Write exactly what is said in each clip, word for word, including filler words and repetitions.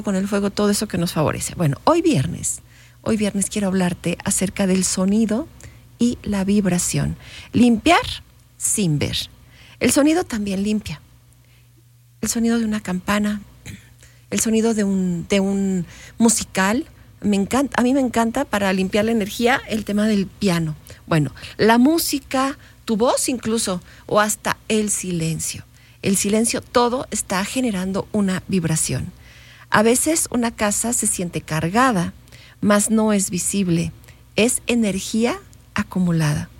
con el fuego, todo eso que nos favorece. Bueno, hoy viernes, hoy viernes quiero hablarte acerca del sonido y la vibración. Limpiar sin ver. El sonido también limpia. El sonido de una campana, el sonido de un, de un musical. Me encanta, a mí me encanta para limpiar la energía el tema del piano. Bueno, la música, tu voz incluso, o hasta el silencio. El silencio, todo está generando una vibración. A veces una casa se siente cargada, mas no es visible. Es energía acumulada.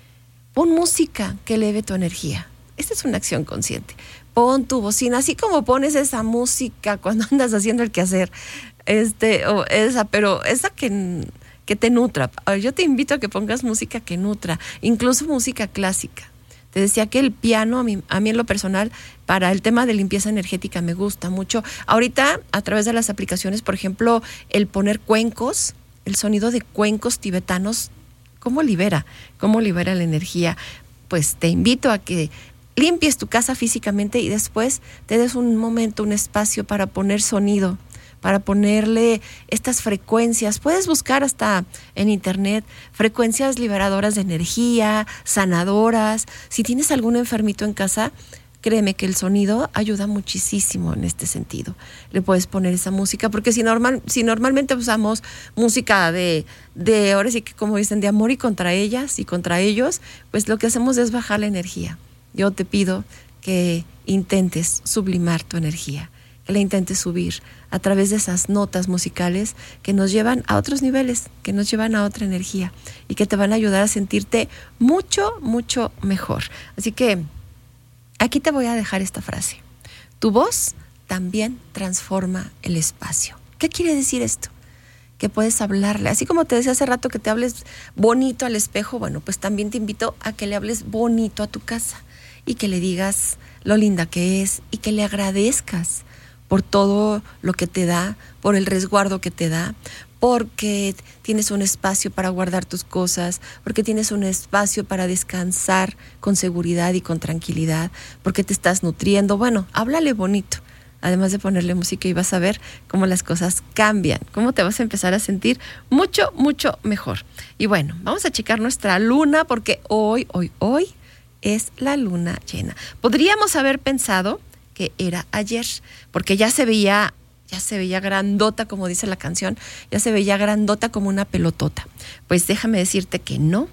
Pon música que eleve tu energía. Esta es una acción consciente. Pon tu bocina, así como pones esa música cuando andas haciendo el quehacer, este, o esa, pero esa que, que te nutra. Yo te invito a que pongas música que nutra, incluso música clásica. Te decía que el piano, a mí, a mí en lo personal, para el tema de limpieza energética me gusta mucho. Ahorita, a través de las aplicaciones, por ejemplo, el poner cuencos, el sonido de cuencos tibetanos, ¿cómo libera? ¿Cómo libera la energía? Pues te invito a que limpies tu casa físicamente y después te des un momento, un espacio para poner sonido, para ponerle estas frecuencias. Puedes buscar hasta en internet frecuencias liberadoras de energía, sanadoras. Si tienes algún enfermito en casa, créeme que el sonido ayuda muchísimo en este sentido. Le puedes poner esa música, porque si normal, si normalmente usamos música de, de, ahora sí que como dicen, de amor y contra ellas y contra ellos, pues lo que hacemos es bajar la energía. Yo te pido que intentes sublimar tu energía, que la intentes subir a través de esas notas musicales que nos llevan a otros niveles, que nos llevan a otra energía y que te van a ayudar a sentirte mucho, mucho mejor. Así que aquí te voy a dejar esta frase. Tu voz también transforma el espacio. ¿Qué quiere decir esto? Que puedes hablarle, así como te decía hace rato que te hables bonito al espejo, bueno, pues también te invito a que le hables bonito a tu casa y que le digas lo linda que es y que le agradezcas por todo lo que te da, por el resguardo que te da, porque tienes un espacio para guardar tus cosas, porque tienes un espacio para descansar con seguridad y con tranquilidad, porque te estás nutriendo. Bueno, háblale bonito, además de ponerle música, y vas a ver cómo las cosas cambian, cómo te vas a empezar a sentir mucho, mucho mejor. Y bueno, vamos a checar nuestra luna, porque hoy, hoy, hoy es la luna llena. Podríamos haber pensado que era ayer, porque ya se veía, ya se veía grandota, como dice la canción, ya se veía grandota como una pelotota. Pues déjame decirte que no,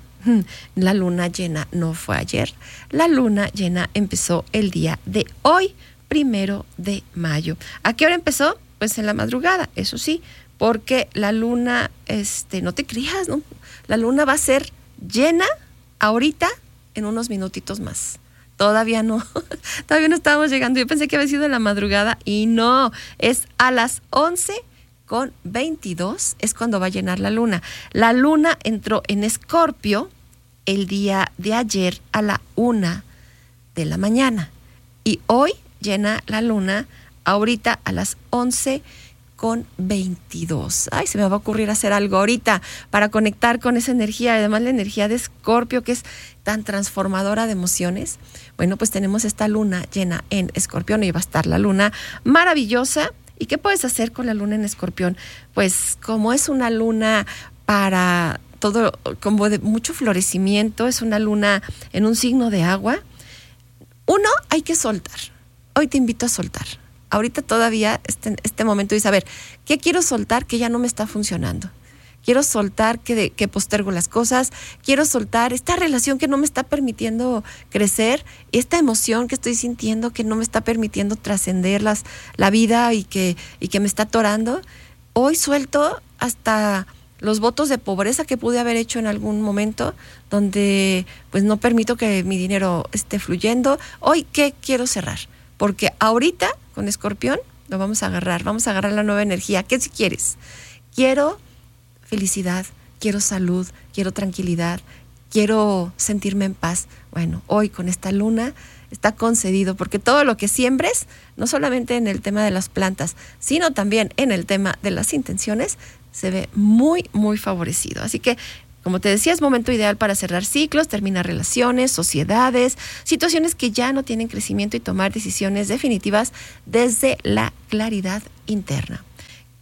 la luna llena no fue ayer, la luna llena empezó el día de hoy, primero de mayo. ¿A qué hora empezó? Pues en la madrugada, eso sí, porque la luna, este, no te creas, ¿no? La luna va a ser llena ahorita en unos minutitos más. Todavía no, todavía no estábamos llegando. Yo pensé que había sido en la madrugada y no, es a las once con veintidós es cuando va a llenar la luna. La luna entró en Escorpio el día de ayer a la una de la mañana y hoy llena la luna ahorita a las once con veintidós. Ay, se me va a ocurrir hacer algo ahorita para conectar con esa energía, además la energía de Escorpio, que es tan transformadora de emociones. Bueno, pues tenemos esta luna llena en Escorpión y va a estar la luna maravillosa. ¿Y qué puedes hacer con la luna en Escorpión? Pues como es una luna para todo, como de mucho florecimiento, es una luna en un signo de agua. Uno, hay que soltar. Hoy te invito a soltar. Ahorita todavía, este, este momento dice, a ver, ¿qué quiero soltar que ya no me está funcionando? Quiero soltar que, de, que postergo las cosas, quiero soltar esta relación que no me está permitiendo crecer, esta emoción que estoy sintiendo que no me está permitiendo trascender las, la vida y que, y que me está atorando. Hoy suelto hasta los votos de pobreza que pude haber hecho en algún momento, donde pues no permito que mi dinero esté fluyendo. Hoy, ¿qué quiero cerrar? Porque ahorita, con Escorpión, lo vamos a agarrar, vamos a agarrar la nueva energía. ¿Qué si quieres? Quiero felicidad, quiero salud, quiero tranquilidad, quiero sentirme en paz. Bueno, hoy con esta luna está concedido, porque todo lo que siembres, no solamente en el tema de las plantas, sino también en el tema de las intenciones, se ve muy, muy favorecido. Así que, como te decía, es momento ideal para cerrar ciclos, terminar relaciones, sociedades, situaciones que ya no tienen crecimiento y tomar decisiones definitivas desde la claridad interna.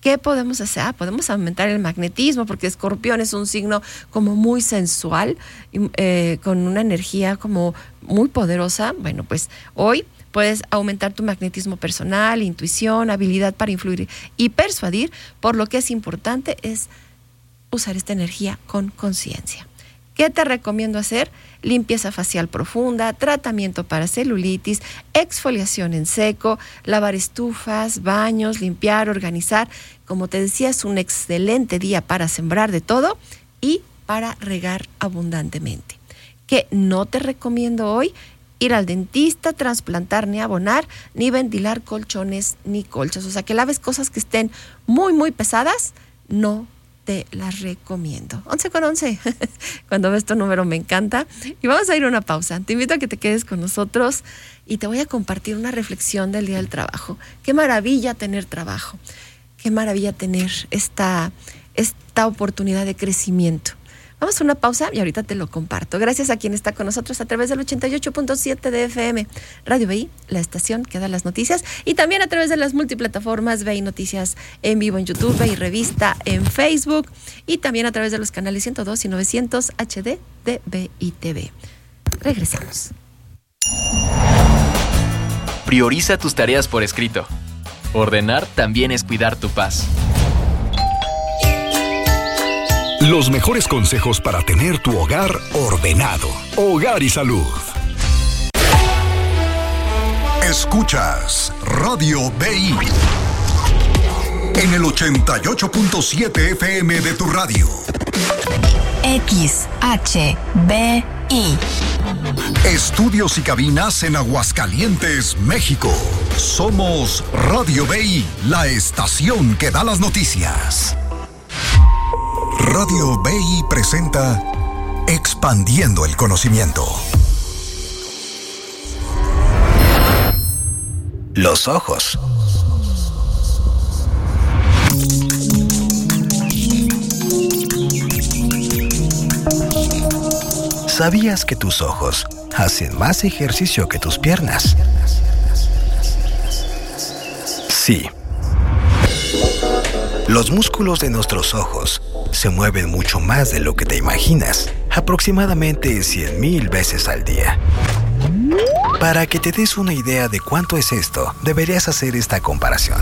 ¿Qué podemos hacer? Ah, podemos aumentar el magnetismo, porque Escorpión es un signo como muy sensual, eh, con una energía como muy poderosa. Bueno, pues hoy puedes aumentar tu magnetismo personal, intuición, habilidad para influir y persuadir, por lo que es importante es usar esta energía con conciencia. ¿Qué te recomiendo hacer? Limpieza facial profunda, tratamiento para celulitis, exfoliación en seco, lavar estufas, baños, limpiar, organizar. Como te decía, es un excelente día para sembrar de todo y para regar abundantemente. ¿Qué no te recomiendo hoy? Ir al dentista, trasplantar, ni abonar, ni ventilar colchones ni colchas. O sea, que laves cosas que estén muy, muy pesadas, no te las recomiendo. once con once. Cuando ves tu número me encanta. Y vamos a ir a una pausa. Te invito a que te quedes con nosotros y te voy a compartir una reflexión del Día del Trabajo. Qué maravilla tener trabajo. Qué maravilla tener esta, esta oportunidad de crecimiento. Vamos a una pausa y ahorita te lo comparto. Gracias a quien está con nosotros a través del ochenta y ocho punto siete de F M. Radio B I, la estación que da las noticias. Y también a través de las multiplataformas B I Noticias en vivo en YouTube, B I Revista en Facebook. Y también a través de los canales ciento dos y novecientos H D de B I T V. Regresamos. Prioriza tus tareas por escrito. Ordenar también es cuidar tu paz. Los mejores consejos para tener tu hogar ordenado. Hogar y Salud. Escuchas Radio B I en el ochenta y ocho punto siete F M de tu radio. X H B I. Estudios y cabinas en Aguascalientes, México. Somos Radio B I, la estación que da las noticias. Radio B I presenta Expandiendo el Conocimiento. Los ojos. ¿Sabías que tus ojos hacen más ejercicio que tus piernas? Sí. Los músculos de nuestros ojos se mueven mucho más de lo que te imaginas, aproximadamente cien mil veces al día. Para que te des una idea de cuánto es esto, deberías hacer esta comparación.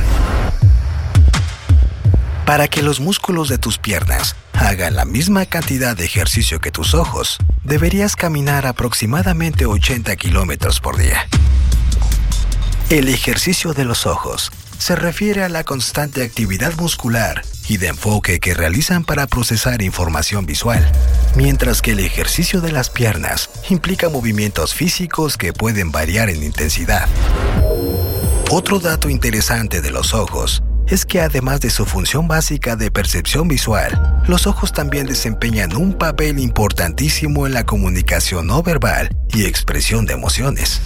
Para que los músculos de tus piernas hagan la misma cantidad de ejercicio que tus ojos, deberías caminar aproximadamente ochenta kilómetros por día. El ejercicio de los ojos se refiere a la constante actividad muscular y de enfoque que realizan para procesar información visual, mientras que el ejercicio de las piernas implica movimientos físicos que pueden variar en intensidad. Otro dato interesante de los ojos es que además de su función básica de percepción visual, los ojos también desempeñan un papel importantísimo en la comunicación no verbal y expresión de emociones.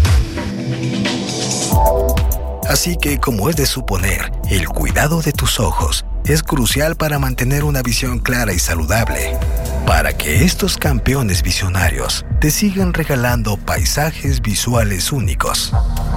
Así que, como es de suponer, el cuidado de tus ojos es crucial para mantener una visión clara y saludable, para que estos campeones visionarios te sigan regalando paisajes visuales únicos.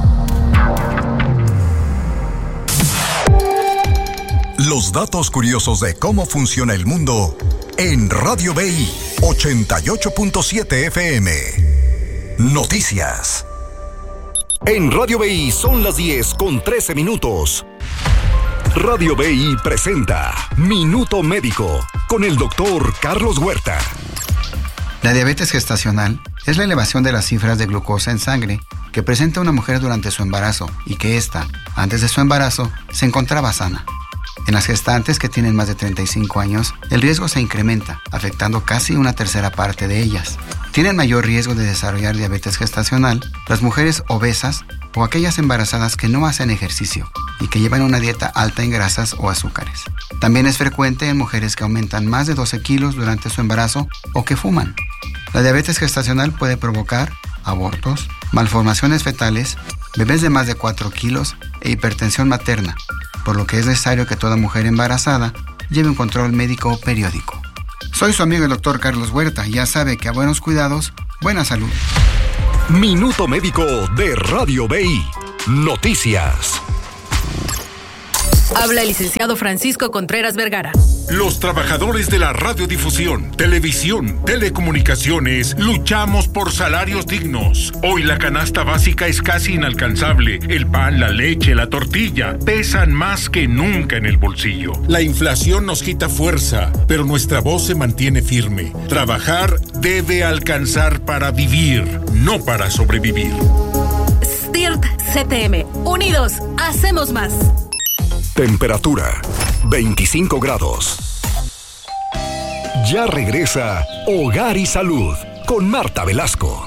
Los datos curiosos de cómo funciona el mundo en Radio B I ochenta y ocho punto siete F M. Noticias. En Radio B I son las diez con trece minutos. Radio B I presenta Minuto Médico con el doctor Carlos Huerta. La diabetes gestacional es la elevación de las cifras de glucosa en sangre que presenta una mujer durante su embarazo y que ésta, antes de su embarazo, se encontraba sana. En las gestantes que tienen más de treinta y cinco años, el riesgo se incrementa, afectando casi una tercera parte de ellas. Tienen mayor riesgo de desarrollar diabetes gestacional las mujeres obesas o aquellas embarazadas que no hacen ejercicio y que llevan una dieta alta en grasas o azúcares. También es frecuente en mujeres que aumentan más de doce kilos durante su embarazo o que fuman. La diabetes gestacional puede provocar abortos, malformaciones fetales, bebés de más de cuatro kilos e hipertensión materna, por lo que es necesario que toda mujer embarazada lleve un control médico periódico. Soy su amigo el doctor Carlos Huerta y ya sabe que a buenos cuidados, buena salud. Minuto Médico de Radio B I. Noticias. Habla el licenciado Francisco Contreras Vergara. Los trabajadores de la radiodifusión, televisión, telecomunicaciones, luchamos por salarios dignos. Hoy la canasta básica es casi inalcanzable. El pan, la leche, la tortilla pesan más que nunca en el bolsillo. La inflación nos quita fuerza, pero nuestra voz se mantiene firme. Trabajar debe alcanzar para vivir, no para sobrevivir. S T I R T C T M. Unidos, hacemos más. Temperatura veinticinco grados. Ya regresa Hogar y Salud con Marta Velasco.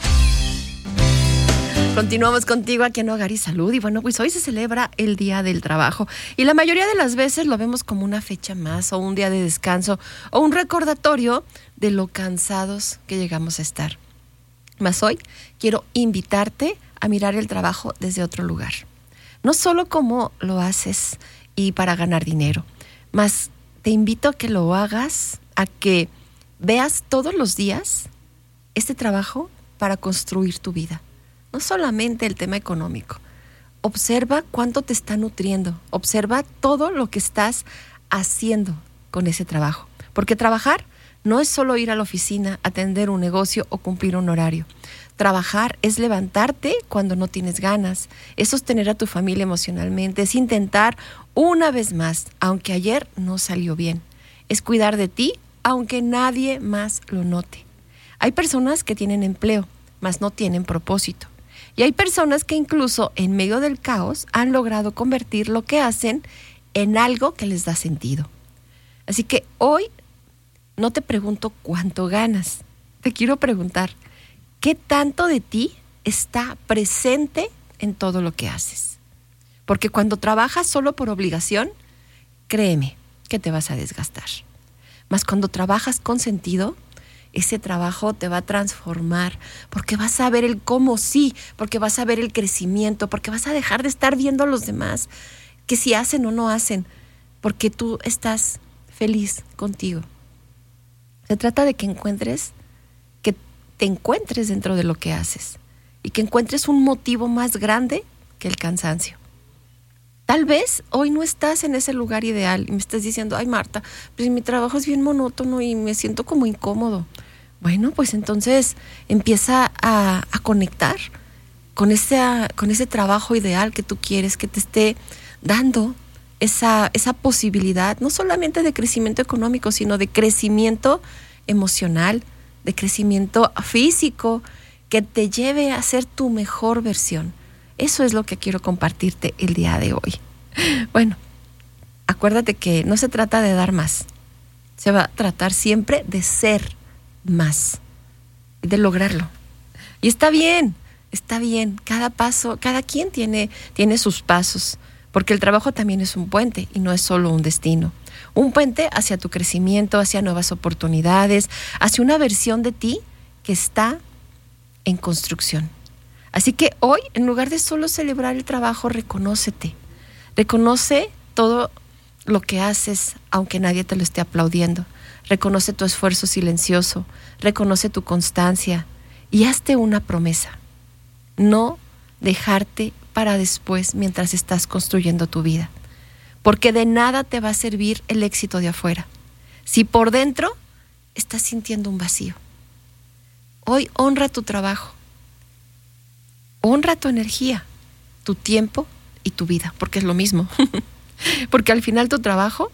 Continuamos contigo aquí en Hogar y Salud. Y bueno, pues hoy se celebra el Día del Trabajo. Y la mayoría de las veces lo vemos como una fecha más, o un día de descanso, o un recordatorio de lo cansados que llegamos a estar. Mas hoy quiero invitarte a mirar el trabajo desde otro lugar. No solo cómo lo haces y para ganar dinero, mas te invito a que lo hagas, a que veas todos los días este trabajo para construir tu vida. No solamente el tema económico. Observa cuánto te está nutriendo. Observa todo lo que estás haciendo con ese trabajo. Porque trabajar no es solo ir a la oficina, atender un negocio o cumplir un horario. Trabajar es levantarte cuando no tienes ganas, es sostener a tu familia emocionalmente, es intentar una vez más, aunque ayer no salió bien. Es cuidar de ti, aunque nadie más lo note. Hay personas que tienen empleo, mas no tienen propósito. Y hay personas que incluso en medio del caos han logrado convertir lo que hacen en algo que les da sentido. Así que hoy no te pregunto cuánto ganas, te quiero preguntar, ¿qué tanto de ti está presente en todo lo que haces? Porque cuando trabajas solo por obligación, créeme que te vas a desgastar. Mas cuando trabajas con sentido, ese trabajo te va a transformar, porque vas a ver el cómo sí, porque vas a ver el crecimiento, porque vas a dejar de estar viendo a los demás, que si hacen o no hacen, porque tú estás feliz contigo. Se trata de que encuentres, que te encuentres dentro de lo que haces y que encuentres un motivo más grande que el cansancio. Tal vez hoy no estás en ese lugar ideal y me estás diciendo, ay Marta, pues mi trabajo es bien monótono y me siento como incómodo. Bueno, pues entonces empieza a, a conectar con ese, con ese trabajo ideal que tú quieres, que te esté dando esa, esa posibilidad, no solamente de crecimiento económico, sino de crecimiento emocional, de crecimiento físico, que te lleve a ser tu mejor versión. Eso es lo que quiero compartirte el día de hoy. Bueno, acuérdate que no se trata de dar más, se va a tratar siempre de ser más, de lograrlo. Y está bien, está bien, cada paso, cada quien tiene, tiene sus pasos, porque el trabajo también es un puente y no es solo un destino. Un puente hacia tu crecimiento, hacia nuevas oportunidades, hacia una versión de ti que está en construcción. Así que hoy, en lugar de solo celebrar el trabajo, reconócete. Reconoce todo lo que haces, aunque nadie te lo esté aplaudiendo. Reconoce tu esfuerzo silencioso, reconoce tu constancia y hazte una promesa. No dejarte para después mientras estás construyendo tu vida. Porque de nada te va a servir el éxito de afuera si por dentro estás sintiendo un vacío. Hoy honra tu trabajo. Honra tu energía, tu tiempo y tu vida, porque es lo mismo. Porque al final tu trabajo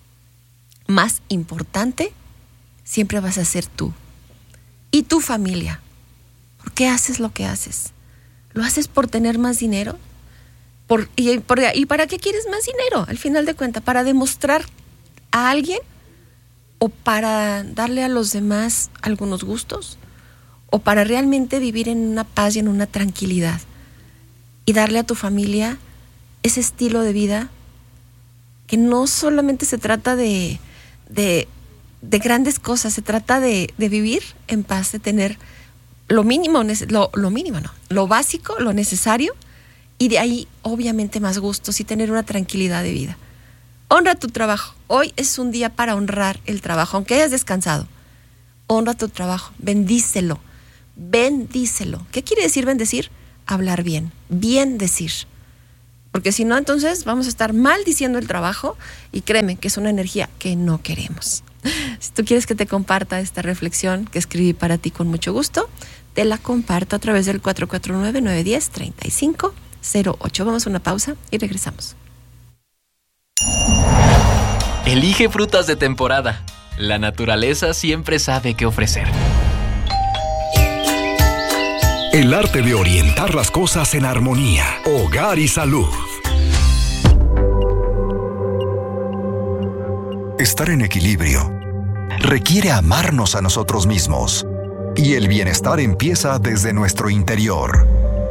más importante siempre vas a ser tú y tu familia. ¿Por qué haces lo que haces? ¿Lo haces por tener más dinero? Por, y, por, ¿Y para qué quieres más dinero? Al final de cuentas, ¿para demostrar a alguien o para darle a los demás algunos gustos? ¿O para realmente vivir en una paz y en una tranquilidad y darle a tu familia ese estilo de vida que no solamente se trata de, de, de grandes cosas, se trata de, de vivir en paz, de tener lo mínimo, lo, lo mínimo no, lo básico, lo necesario, y de ahí obviamente más gustos y tener una tranquilidad de vida. Honra tu trabajo. Hoy es un día para honrar el trabajo, aunque hayas descansado. Honra tu trabajo, bendícelo. Bendícelo. ¿Qué quiere decir bendecir? Hablar bien, bien decir. Porque si no, entonces vamos a estar maldiciendo el trabajo y créeme que es una energía que no queremos. Si tú quieres que te comparta esta reflexión que escribí para ti con mucho gusto, te la comparto a través del cuatro cuatro nueve, nueve uno cero, tres cinco cero ocho. Vamos a una pausa y regresamos. Elige frutas de temporada. La naturaleza siempre sabe qué ofrecer. El arte de orientar las cosas en armonía. Hogar y salud. Estar en equilibrio requiere amarnos a nosotros mismos. Y el bienestar empieza desde nuestro interior.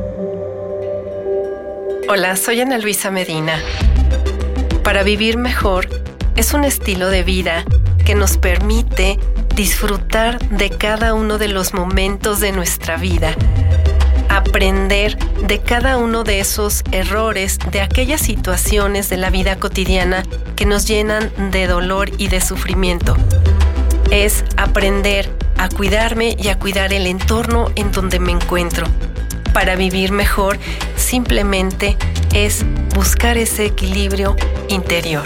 Hola, soy Ana Luisa Medina. Para vivir mejor es un estilo de vida que nos permite disfrutar de cada uno de los momentos de nuestra vida, aprender de cada uno de esos errores, de aquellas situaciones de la vida cotidiana que nos llenan de dolor y de sufrimiento. Es aprender a cuidarme y a cuidar el entorno en donde me encuentro. Para vivir mejor, simplemente es buscar ese equilibrio interior.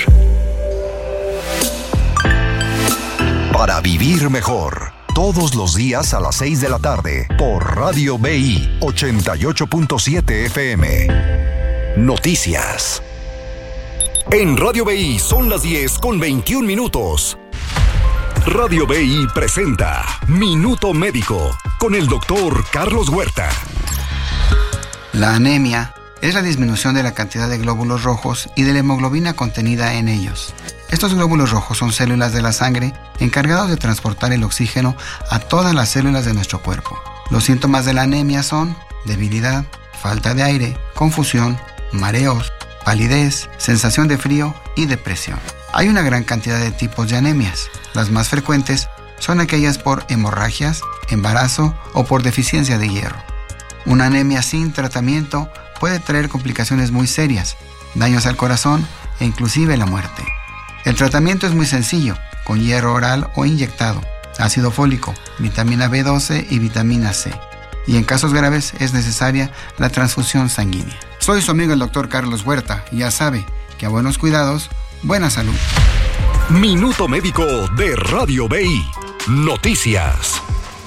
Para vivir mejor, todos los días a las seis de la tarde, por Radio B I ochenta y ocho punto siete F M. Noticias. En Radio B I son las diez con veintiún minutos. Radio B I presenta Minuto Médico con el doctor Carlos Huerta. La anemia es la disminución de la cantidad de glóbulos rojos y de la hemoglobina contenida en ellos. Estos glóbulos rojos son células de la sangre encargados de transportar el oxígeno a todas las células de nuestro cuerpo. Los síntomas de la anemia son debilidad, falta de aire, confusión, mareos, palidez, sensación de frío y depresión. Hay una gran cantidad de tipos de anemias. Las más frecuentes son aquellas por hemorragias, embarazo o por deficiencia de hierro. Una anemia sin tratamiento puede traer complicaciones muy serias, daños al corazón e inclusive la muerte. El tratamiento es muy sencillo, con hierro oral o inyectado, ácido fólico, vitamina B doce y vitamina C. Y en casos graves es necesaria la transfusión sanguínea. Soy su amigo el doctor Carlos Huerta y ya sabe que a buenos cuidados, buena salud. Minuto Médico de Radio B I. Noticias.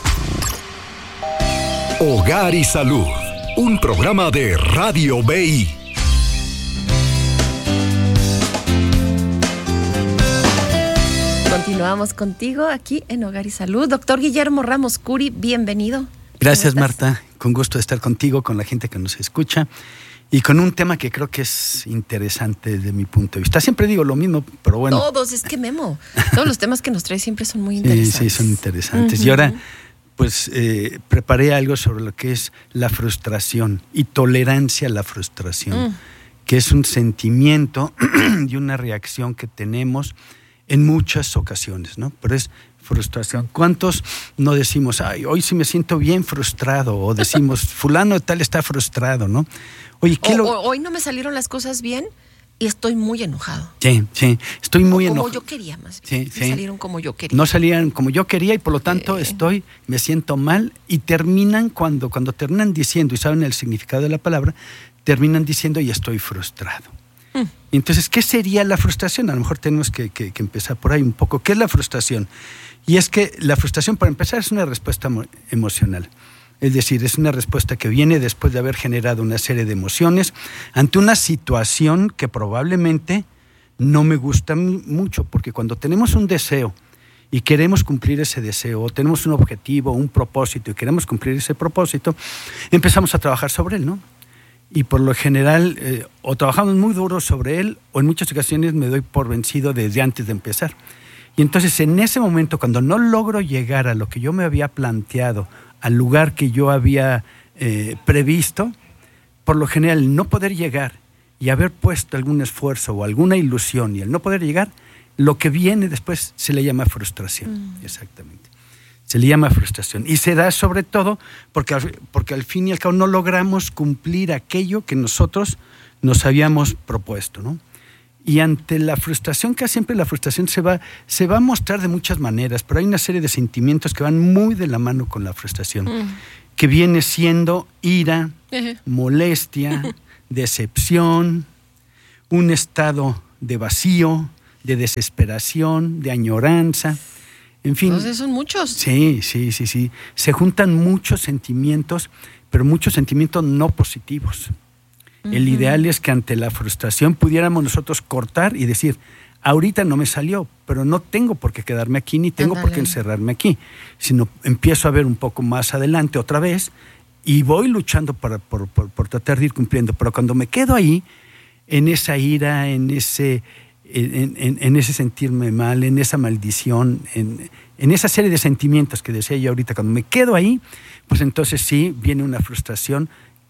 Hogar y Salud. Un programa de Radio B I. Continuamos contigo aquí en Hogar y Salud. Doctor Guillermo Ramos Curi, bienvenido. Gracias, Marta. Con gusto de estar contigo, con la gente que nos escucha y con un tema que creo que es interesante desde mi punto de vista. Siempre digo lo mismo, pero bueno. Todos, es que Memo, todos los temas que nos trae siempre son muy interesantes. Sí, sí, son interesantes. Uh-huh. Y ahora, pues, eh, preparé algo sobre lo que es la frustración y tolerancia a la frustración, uh. que es un sentimiento y una reacción que tenemos en muchas ocasiones, ¿no? Pero es frustración. ¿Cuántos no decimos, ay, hoy sí me siento bien frustrado? O decimos, fulano de tal está frustrado, ¿no? Oye, ¿qué o, lo... o, hoy no me salieron las cosas bien y estoy muy enojado. Sí, sí, estoy muy enojado. Como yo quería, más Sí, bien. sí. No salieron como yo quería. No salían como yo quería y por lo tanto eh. estoy, me siento mal y terminan cuando, cuando terminan diciendo y saben el significado de la palabra, terminan diciendo y estoy frustrado. Mm. Entonces, ¿qué sería la frustración? A lo mejor tenemos que, que, que empezar por ahí un poco. ¿Qué es la frustración? Y es que la frustración, para empezar, es una respuesta emo- emocional. Es decir, es una respuesta que viene después de haber generado una serie de emociones ante una situación que probablemente no me gusta mucho, porque cuando tenemos un deseo y queremos cumplir ese deseo, o tenemos un objetivo, un propósito y queremos cumplir ese propósito, empezamos a trabajar sobre él, ¿no? Y por lo general, eh, o trabajamos muy duro sobre él, o en muchas ocasiones me doy por vencido desde antes de empezar. Y entonces en ese momento, cuando no logro llegar a lo que yo me había planteado, al lugar que yo había eh, previsto, por lo general el no poder llegar y haber puesto algún esfuerzo o alguna ilusión y el no poder llegar, lo que viene después se le llama frustración. Mm. Exactamente. Se le llama frustración. Y se da sobre todo porque, porque al fin y al cabo no logramos cumplir aquello que nosotros nos habíamos propuesto, ¿no? Y ante la frustración, casi siempre la frustración se va, se va a mostrar de muchas maneras, pero hay una serie de sentimientos que van muy de la mano con la frustración, mm. que viene siendo ira, uh-huh. molestia, decepción, un estado de vacío, de desesperación, de añoranza, en fin. Entonces son muchos. Sí, sí, sí, sí. Se juntan muchos sentimientos, pero muchos sentimientos no positivos. Uh-huh. El ideal es que ante la frustración pudiéramos nosotros cortar y decir, ahorita no me salió, pero no tengo por qué quedarme aquí, ni tengo Andale. por qué encerrarme aquí, sino empiezo a ver un poco más adelante otra vez y voy luchando para, por, por, por tratar de ir cumpliendo. Pero cuando me quedo ahí, en esa ira, en ese, en, en, en ese sentirme mal, en esa maldición, en, en esa serie de sentimientos que decía yo ahorita, cuando me quedo ahí, pues entonces sí viene una frustración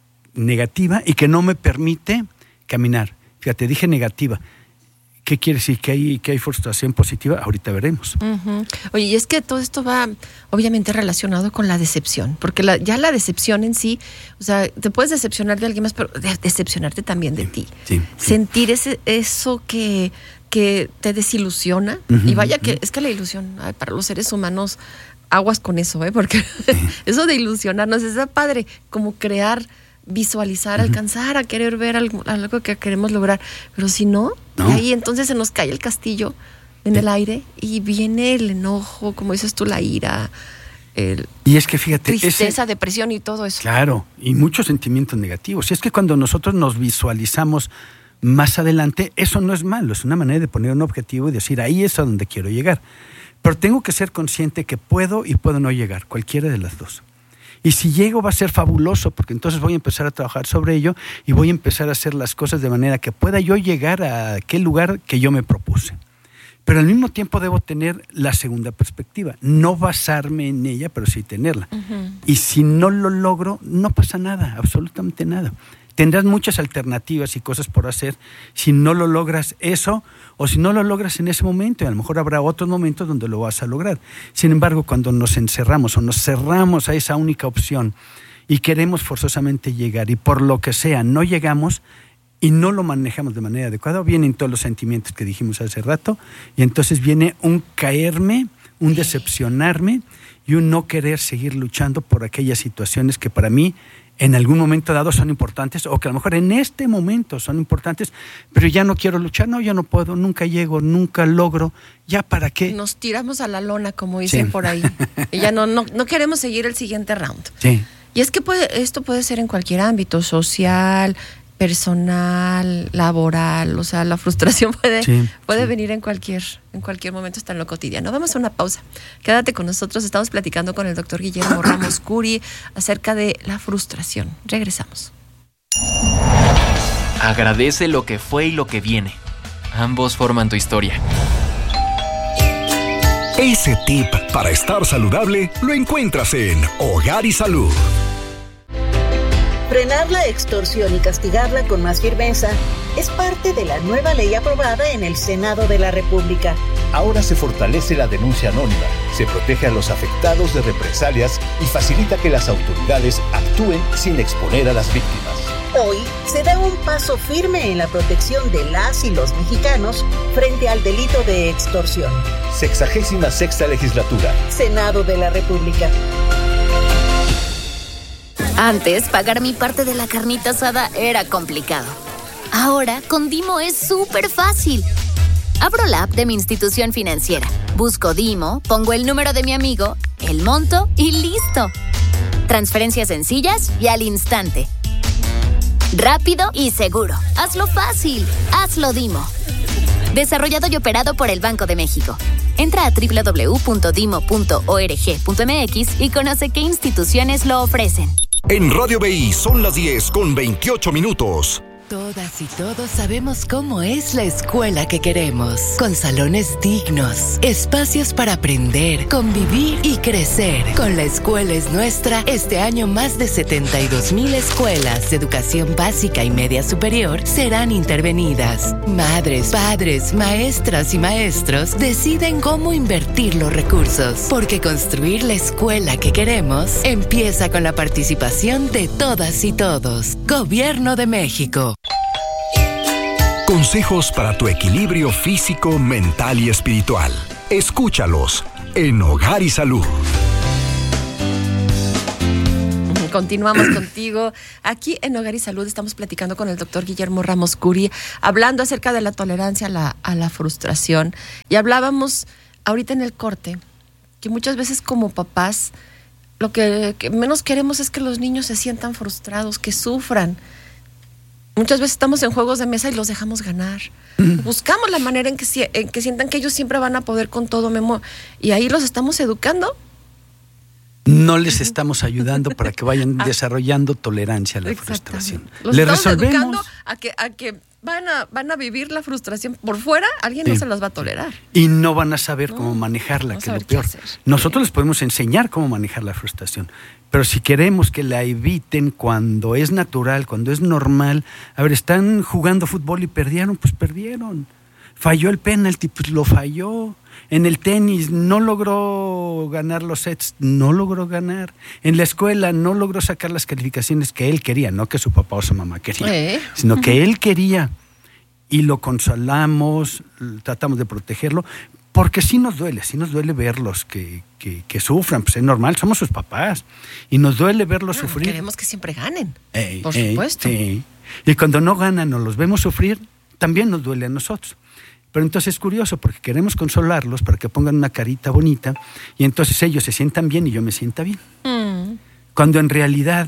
negativa y que no me permite caminar. Fíjate, dije negativa. ¿Qué quiere decir? ¿Que hay, que hay frustración positiva? Ahorita veremos. Uh-huh. Oye, y es que todo esto va obviamente relacionado con la decepción, porque la, ya la decepción en sí, o sea, te puedes decepcionar de alguien más, pero de, decepcionarte también de sí, ti. Sí, sí. Sentir ese, eso que, que te desilusiona, uh-huh, y vaya que, uh-huh. es que la ilusión, ay, para los seres humanos, aguas con eso, ¿eh? Porque sí. eso de ilusionarnos es padre, como crear, visualizar, uh-huh. alcanzar a querer ver algo, algo que queremos lograr, pero si no, no. ahí entonces se nos cae el castillo en sí. el aire y viene el enojo, como dices tú, la ira, el y es que fíjate, tristeza, ese, depresión y todo eso. Claro, y muchos sentimientos negativos. Y es que cuando nosotros nos visualizamos más adelante, eso no es malo, es una manera de poner un objetivo y decir, ahí es a donde quiero llegar. Pero tengo que ser consciente que puedo y puedo no llegar, cualquiera de las dos. Y si llego va a ser fabuloso, porque entonces voy a empezar a trabajar sobre ello y voy a empezar a hacer las cosas de manera que pueda yo llegar a aquel lugar que yo me propuse. Pero al mismo tiempo debo tener la segunda perspectiva, no basarme en ella, pero sí tenerla. Uh-huh. Y si no lo logro, no pasa nada, absolutamente nada. Tendrás muchas alternativas y cosas por hacer si no lo logras eso o si no lo logras en ese momento. Y a lo mejor habrá otros momentos donde lo vas a lograr. Sin embargo, cuando nos encerramos o nos cerramos a esa única opción y queremos forzosamente llegar y por lo que sea no llegamos y no lo manejamos de manera adecuada, vienen todos los sentimientos que dijimos hace rato y entonces viene un caerme, un decepcionarme y un no querer seguir luchando por aquellas situaciones que para mí en algún momento dado son importantes o que a lo mejor en este momento son importantes, pero ya no quiero luchar, no, ya no puedo, nunca llego, nunca logro, ¿ya para qué? Nos tiramos a la lona, como dicen sí. por ahí, y ya no, no, no queremos seguir el siguiente round. Sí. Y es que puede, esto puede ser en cualquier ámbito, social, personal, laboral, o sea, la frustración puede, sí, puede sí. venir en cualquier, en cualquier momento, está en lo cotidiano. Vamos a una pausa. Quédate con nosotros, estamos platicando con el doctor Guillermo Ramos Curi acerca de la frustración. Regresamos. Agradece lo que fue y lo que viene. Ambos forman tu historia. Ese tip para estar saludable lo encuentras en Hogar y Salud. Frenar la extorsión y castigarla con más firmeza es parte de la nueva ley aprobada en el Senado de la República. Ahora se fortalece la denuncia anónima, se protege a los afectados de represalias y facilita que las autoridades actúen sin exponer a las víctimas. Hoy se da un paso firme en la protección de las y los mexicanos frente al delito de extorsión. Sexagésima sexta legislatura. Senado de la República. Antes, pagar mi parte de la carnita asada era complicado. Ahora, con Dimo es súper fácil. Abro la app de mi institución financiera, busco Dimo, pongo el número de mi amigo, el monto y ¡listo! Transferencias sencillas y al instante. Rápido y seguro. Hazlo fácil. Hazlo Dimo. Desarrollado y operado por el Banco de México. Entra a doble u doble u doble u punto dimo punto org punto m x y conoce qué instituciones lo ofrecen. En Radio B I son las diez con veintiocho minutos. Todas y todos sabemos cómo es la escuela que queremos, con salones dignos, espacios para aprender, convivir y crecer. Con La Escuela es Nuestra, este año más de setenta y dos mil escuelas de educación básica y media superior serán intervenidas. Madres, padres, maestras y maestros deciden cómo invertir los recursos, porque construir la escuela que queremos empieza con la participación de todas y todos. Gobierno de México. Consejos para tu equilibrio físico, mental y espiritual. Escúchalos en Hogar y Salud. Continuamos contigo. Aquí en Hogar y Salud estamos platicando con el doctor Guillermo Ramos Curi, hablando acerca de la tolerancia a la, a la frustración. Y hablábamos ahorita en el corte que muchas veces como papás lo que, que menos queremos es que los niños se sientan frustrados, que sufran. Muchas veces estamos en juegos de mesa y los dejamos ganar. Mm. Buscamos la manera en que, en que sientan que ellos siempre van a poder con todo, Memo. Y ahí los estamos educando. No les estamos ayudando para que vayan desarrollando tolerancia a la frustración. Los Les estamos resolvemos. educando a que, a que van, a, van a vivir la frustración por fuera, alguien sí. no se las va a tolerar. Y no van a saber no, cómo manejarla, no que es lo peor. Nosotros sí. les podemos enseñar cómo manejar la frustración, pero si queremos que la eviten cuando es natural, cuando es normal, a ver, están jugando fútbol y perdieron, pues perdieron. Falló el penalti, pues lo falló. En el tenis no logró ganar los sets, no logró ganar. En la escuela no logró sacar las calificaciones que él quería, no que su papá o su mamá quería, ¿Eh? sino que él quería. Y lo consolamos, tratamos de protegerlo, porque sí nos duele, sí nos duele verlos que, que, que sufran, pues es normal, somos sus papás. Y nos duele verlos bueno, sufrir. Queremos que siempre ganen, ey, por ey, supuesto. Sí. Y cuando no ganan o los vemos sufrir, también nos duele a nosotros. Pero entonces es curioso porque queremos consolarlos para que pongan una carita bonita y entonces ellos se sientan bien y yo me sienta bien. Mm. Cuando en realidad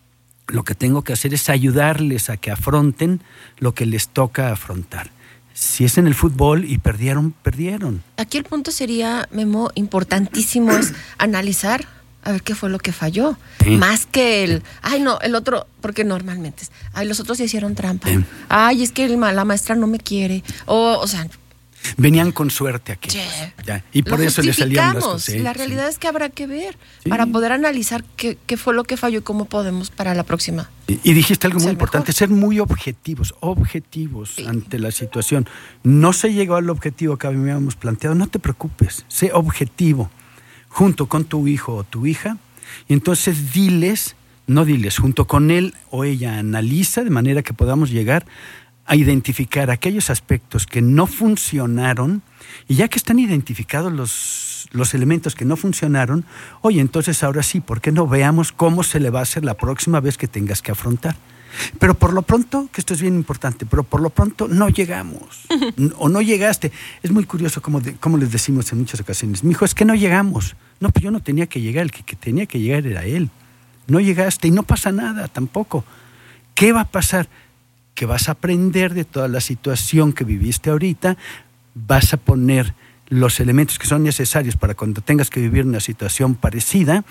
lo que tengo que hacer es ayudarles a que afronten lo que les toca afrontar. Si es en el fútbol y perdieron, perdieron. Aquí el punto sería, Memo, importantísimo es analizar a ver qué fue lo que falló. Sí. Más que el, ay no, el otro, porque normalmente es, ay, los otros se hicieron trampa. Sí. Ay, es que el, la maestra no me quiere. O, o sea... Venían con suerte aquí. Sí. Ya, y por lo eso les salían las cosas. Sí, la realidad sí. es que habrá que ver sí. para poder analizar qué, qué fue lo que falló y cómo podemos para la próxima. Y, y dijiste algo muy importante, mejor. ser muy objetivos, objetivos sí. ante la situación. No se llegó al objetivo que habíamos planteado, no te preocupes, sé objetivo. Junto con tu hijo o tu hija, y entonces diles, no diles, junto con él o ella analiza de manera que podamos llegar a identificar aquellos aspectos que no funcionaron, y ya que están identificados los, los elementos que no funcionaron, oye, entonces ahora sí, ¿por qué no veamos cómo se le va a hacer la próxima vez que tengas que afrontar? Pero por lo pronto, que esto es bien importante, pero por lo pronto no llegamos, o no llegaste. Es muy curioso como, de, como les decimos en muchas ocasiones, mijo, es que no llegamos. No, pues yo no tenía que llegar, el que, que tenía que llegar era él. No llegaste y no pasa nada tampoco. ¿Qué va a pasar? Que vas a aprender de toda la situación que viviste ahorita, vas a poner los elementos que son necesarios para cuando tengas que vivir una situación parecida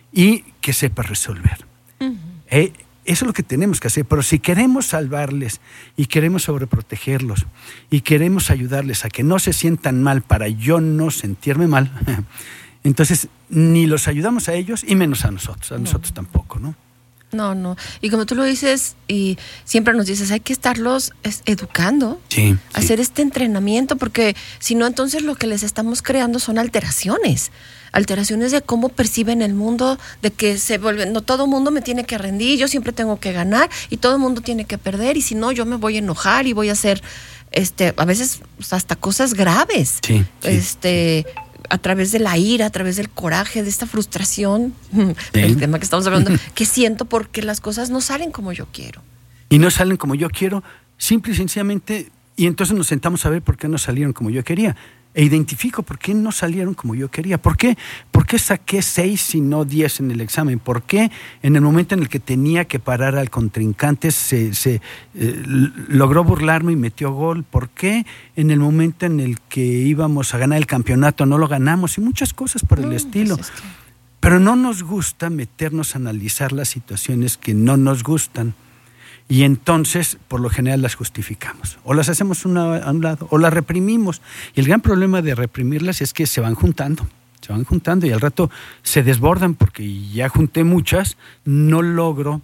y que sepas resolver. Uh-huh. Eh, Eso es lo que tenemos que hacer, pero si queremos salvarles y queremos sobreprotegerlos y queremos ayudarles a que no se sientan mal para yo no sentirme mal, entonces ni los ayudamos a ellos y menos a nosotros, a no. nosotros tampoco, ¿no? No, no. Y como tú lo dices y siempre nos dices, hay que estarlos es, educando, sí, hacer sí. este entrenamiento, porque si no, entonces lo que les estamos creando son alteraciones. Alteraciones de cómo perciben el mundo, de que se vuelven, no todo el mundo me tiene que rendir, yo siempre tengo que ganar y todo el mundo tiene que perder y si no yo me voy a enojar y voy a hacer este a veces hasta cosas graves. Sí, sí, este sí. a través de la ira, a través del coraje, de esta frustración, ¿Sí? el tema que estamos hablando, que siento porque las cosas no salen como yo quiero. Y no salen como yo quiero, simple y sencillamente, y entonces nos sentamos a ver por qué no salieron como yo quería. E identifico por qué no salieron como yo quería. ¿Por qué? ¿Por qué saqué seis y no diez en el examen? ¿Por qué en el momento en el que tenía que parar al contrincante se, se eh, logró burlarme y metió gol? ¿Por qué en el momento en el que íbamos a ganar el campeonato no lo ganamos? Y muchas cosas por el no, estilo. Pues es que... Pero no nos gusta meternos a analizar las situaciones que no nos gustan. Y entonces, por lo general, las justificamos. O las hacemos una, a un lado, o las reprimimos. Y el gran problema de reprimirlas es que se van juntando. Se van juntando y al rato se desbordan porque ya junté muchas, no logro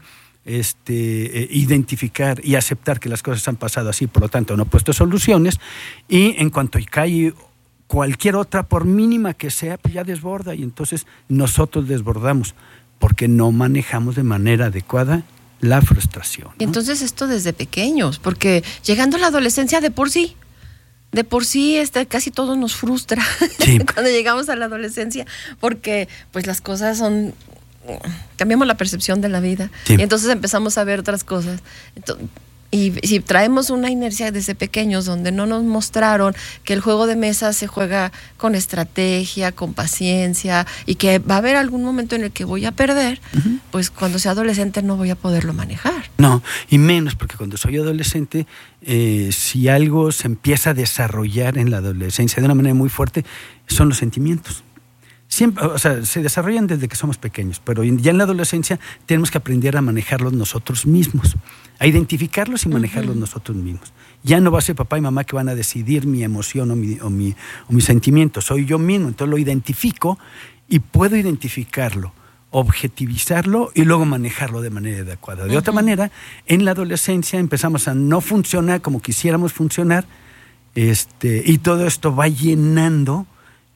este, eh, identificar y aceptar que las cosas han pasado así, por lo tanto no he puesto soluciones. Y en cuanto cae cualquier otra, por mínima que sea, pues ya desborda. Y entonces nosotros desbordamos porque no manejamos de manera adecuada la frustración, ¿no? Entonces esto desde pequeños, porque llegando a la adolescencia de por sí, de por sí este, casi todo nos frustra sí. cuando llegamos a la adolescencia, porque pues las cosas son cambiamos la percepción de la vida. Sí. Y entonces empezamos a ver otras cosas. Entonces, y si traemos una inercia desde pequeños donde no nos mostraron que el juego de mesa se juega con estrategia, con paciencia, y que va a haber algún momento en el que voy a perder, uh-huh. pues cuando sea adolescente no voy a poderlo manejar. No, y menos porque cuando soy adolescente, eh, si algo se empieza a desarrollar en la adolescencia de una manera muy fuerte, son los sentimientos. Siempre, o sea, se desarrollan desde que somos pequeños, pero ya en la adolescencia tenemos que aprender a manejarlos nosotros mismos, a identificarlos y manejarlos uh-huh. nosotros mismos. Ya no va a ser papá y mamá que van a decidir mi emoción o mi, o mi, o mi sentimiento, soy yo mismo, entonces lo identifico y puedo identificarlo, objetivizarlo y luego manejarlo de manera adecuada. De uh-huh. otra manera, en la adolescencia empezamos a no funcionar como quisiéramos funcionar, este, y todo esto va llenando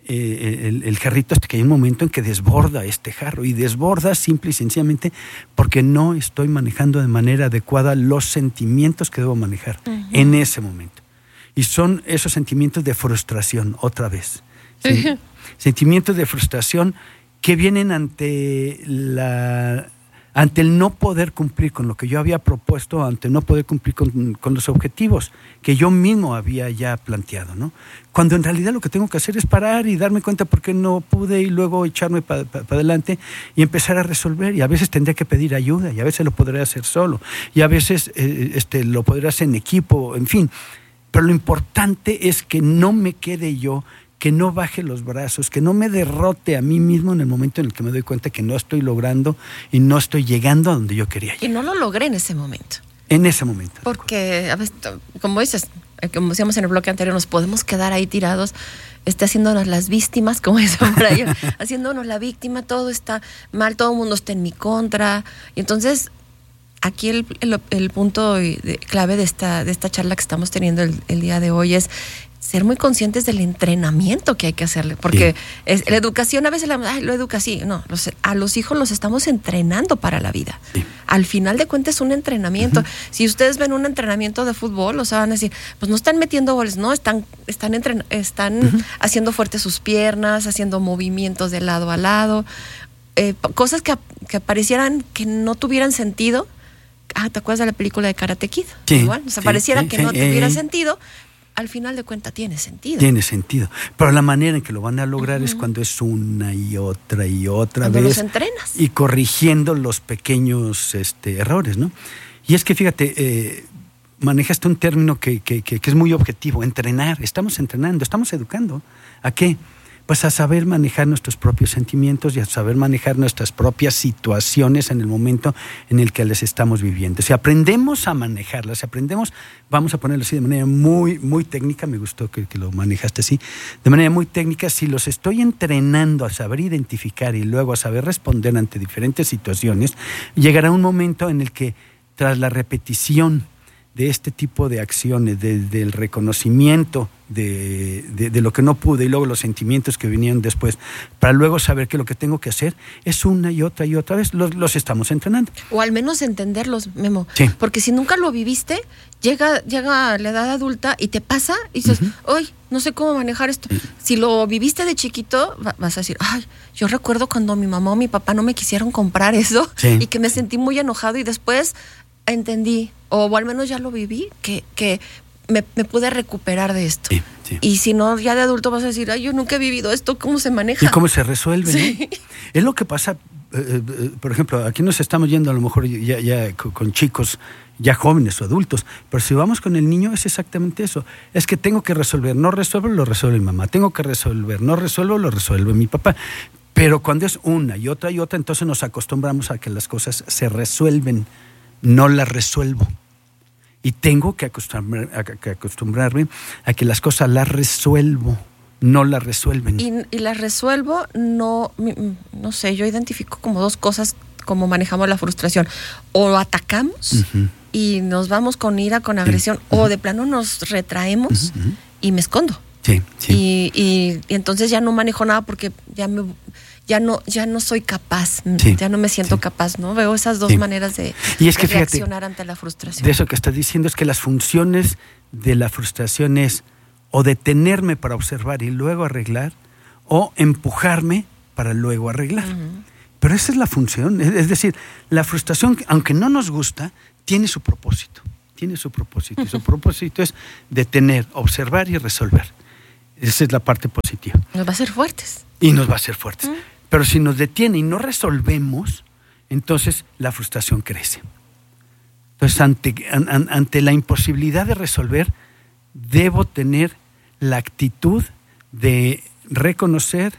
Eh, el, el jarrito hasta que hay un momento en que desborda este jarro y desborda simple y sencillamente porque no estoy manejando de manera adecuada los sentimientos que debo manejar uh-huh. en ese momento. Y son esos sentimientos de frustración, otra vez. ¿Sí? Uh-huh. Sentimientos de frustración que vienen ante la... ante el no poder cumplir con lo que yo había propuesto, ante el no poder cumplir con, con los objetivos que yo mismo había ya planteado, ¿no? Cuando en realidad lo que tengo que hacer es parar y darme cuenta por qué no pude y luego echarme para pa, pa adelante y empezar a resolver. Y a veces tendría que pedir ayuda y a veces lo podré hacer solo y a veces eh, este, lo podré hacer en equipo, en fin. Pero lo importante es que no me quede yo, que no baje los brazos, que no me derrote a mí mismo en el momento en el que me doy cuenta que no estoy logrando y no estoy llegando a donde yo quería llegar. Y no lo logré en ese momento. En ese momento. Porque, a veces, como dices, como decíamos en el bloque anterior, nos podemos quedar ahí tirados, este, haciéndonos las víctimas, como dicen por ahí, haciéndonos la víctima, todo está mal, todo el mundo está en mi contra. Y entonces, aquí el, el, el punto de, clave de esta, de esta charla que estamos teniendo el, el día de hoy es ser muy conscientes del entrenamiento que hay que hacerle, porque sí. es, la educación a veces la, ay, lo educa así, no, los, a los hijos los estamos entrenando para la vida. Sí. Al final de cuentas es un entrenamiento. Uh-huh. Si ustedes ven un entrenamiento de fútbol, o sea, van a decir, pues no están metiendo goles, no, están, están, entren, están uh-huh. haciendo fuertes sus piernas, haciendo movimientos de lado a lado, eh, cosas que, que parecieran que no tuvieran sentido. Ah, ¿te acuerdas de la película de Karate Kid? Sí, Igual, o sea, sí, pareciera sí, que sí, no eh, tuviera sentido. Al final de cuentas tiene sentido. Tiene sentido. Pero la manera en que lo van a lograr uh-huh. es cuando es una y otra y otra cuando vez. Los entrenas. Y corrigiendo los pequeños este, errores, ¿no? Y es que fíjate, eh, manejaste un término que, que, que, que es muy objetivo, entrenar. Estamos entrenando, estamos educando. ¿A qué? Pues a saber manejar nuestros propios sentimientos y a saber manejar nuestras propias situaciones en el momento en el que las estamos viviendo. Si aprendemos a manejarlas, si aprendemos, vamos a ponerlo así de manera muy, muy técnica, me gustó que, que lo manejaste así, de manera muy técnica, si los estoy entrenando a saber identificar y luego a saber responder ante diferentes situaciones, llegará un momento en el que tras la repetición de este tipo de acciones, de, del reconocimiento de, de, de lo que no pude y luego los sentimientos que vinieron después, para luego saber que lo que tengo que hacer es una y otra y otra vez, los, los estamos entrenando. O al menos entenderlos, Memo. Sí. Porque si nunca lo viviste, llega, llega a la edad adulta y te pasa y dices, uh-huh. ¡ay, no sé cómo manejar esto! Uh-huh. Si lo viviste de chiquito, vas a decir, ¡ay, yo recuerdo cuando mi mamá o mi papá no me quisieron comprar eso sí. y que me sentí muy enojado y después entendí, o al menos ya lo viví, que, que me, me pude recuperar de esto. Sí, sí. Y si no, ya de adulto vas a decir, ay, yo nunca he vivido esto, ¿cómo se maneja? Y cómo se resuelve, sí. ¿no? Es lo que pasa, eh, eh, por ejemplo, aquí nos estamos yendo a lo mejor ya, ya con, con chicos, ya jóvenes o adultos, pero si vamos con el niño es exactamente eso, es que tengo que resolver, no resuelvo, lo resuelve mi mamá, tengo que resolver, no resuelvo, lo resuelve mi papá. Pero cuando es una y otra y otra, entonces nos acostumbramos a que las cosas se resuelven. No la resuelvo. Y tengo que, acostumbrar, a, que acostumbrarme a que las cosas las resuelvo, no las resuelven. Y, y las resuelvo, no, no sé, yo identifico como dos cosas como manejamos la frustración. O atacamos uh-huh. y nos vamos con ira, con agresión, uh-huh. o de plano nos retraemos uh-huh. y me escondo. Sí, sí. Y, y, y entonces ya no manejo nada porque ya me... Ya no, ya no soy capaz, sí, ya no me siento sí. capaz, ¿no? Veo esas dos sí. maneras de, y es que, de fíjate, reaccionar ante la frustración. De eso que estás diciendo es que las funciones de la frustración es o detenerme para observar y luego arreglar, o empujarme para luego arreglar. Uh-huh. Pero esa es la función. Es decir, la frustración, aunque no nos gusta, tiene su propósito. Tiene su propósito. Y su propósito es detener, observar y resolver. Esa es la parte positiva. Nos va a hacer fuertes. Y nos va a hacer fuertes. Mm. Pero si nos detiene y no resolvemos, entonces la frustración crece. Entonces, ante, an, ante la imposibilidad de resolver, debo tener la actitud de reconocer,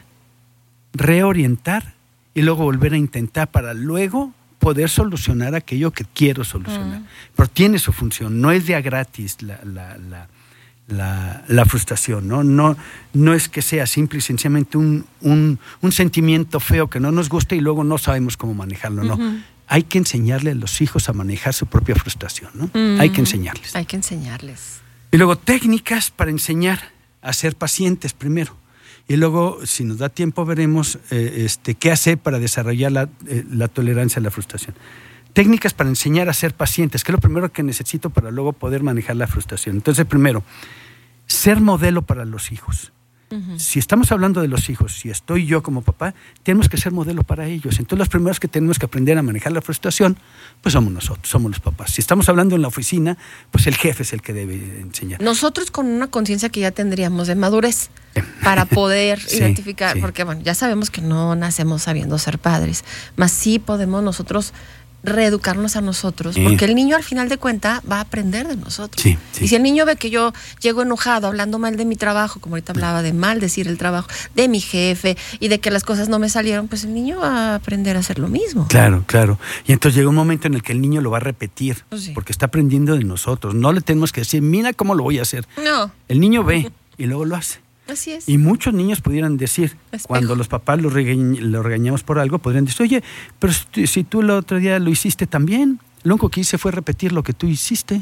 reorientar y luego volver a intentar para luego poder solucionar aquello que quiero solucionar. Mm. Pero tiene su función, no es de a gratis la, la, la, la, la frustración, ¿no? No, no es que sea simple y sencillamente un, un, un sentimiento feo que no nos gusta y luego no sabemos cómo manejarlo, no. Uh-huh. Hay que enseñarle a los hijos a manejar su propia frustración, ¿no? Uh-huh. Hay que enseñarles. Hay que enseñarles. Y luego técnicas para enseñar a ser pacientes primero. Y luego, si nos da tiempo, veremos eh, este, qué hacer para desarrollar la, eh, la tolerancia a la frustración. Técnicas para enseñar a ser pacientes, que es lo primero que necesito para luego poder manejar la frustración. Entonces, primero, ser modelo para los hijos. Uh-huh. Si estamos hablando de los hijos, si estoy yo como papá, tenemos que ser modelo para ellos. Entonces, los primeros que tenemos que aprender a manejar la frustración, pues somos nosotros, somos los papás. Si estamos hablando en la oficina, pues el jefe es el que debe enseñar. Nosotros con una conciencia que ya tendríamos de madurez para poder sí, identificar, sí. Porque bueno, ya sabemos que no nacemos sabiendo ser padres, mas sí podemos nosotros reeducarnos a nosotros, sí. Porque el niño al final de cuentas va a aprender de nosotros. Sí, sí. Y si el niño ve que yo llego enojado, hablando mal de mi trabajo, como ahorita hablaba de mal decir el trabajo, de mi jefe y de que las cosas no me salieron, pues el niño va a aprender a hacer lo mismo. Claro, claro. Y entonces llega un momento en el que el niño lo va a repetir, pues sí. Porque está aprendiendo de nosotros. No le tenemos que decir, mira cómo lo voy a hacer. No. El niño ve y luego lo hace. Así es. Y muchos niños pudieran decir, espejo. Cuando los papás lo, regañ, lo regañamos por algo, podrían decir, oye, pero si, si tú el otro día lo hiciste también, lo único que hice fue repetir lo que tú hiciste.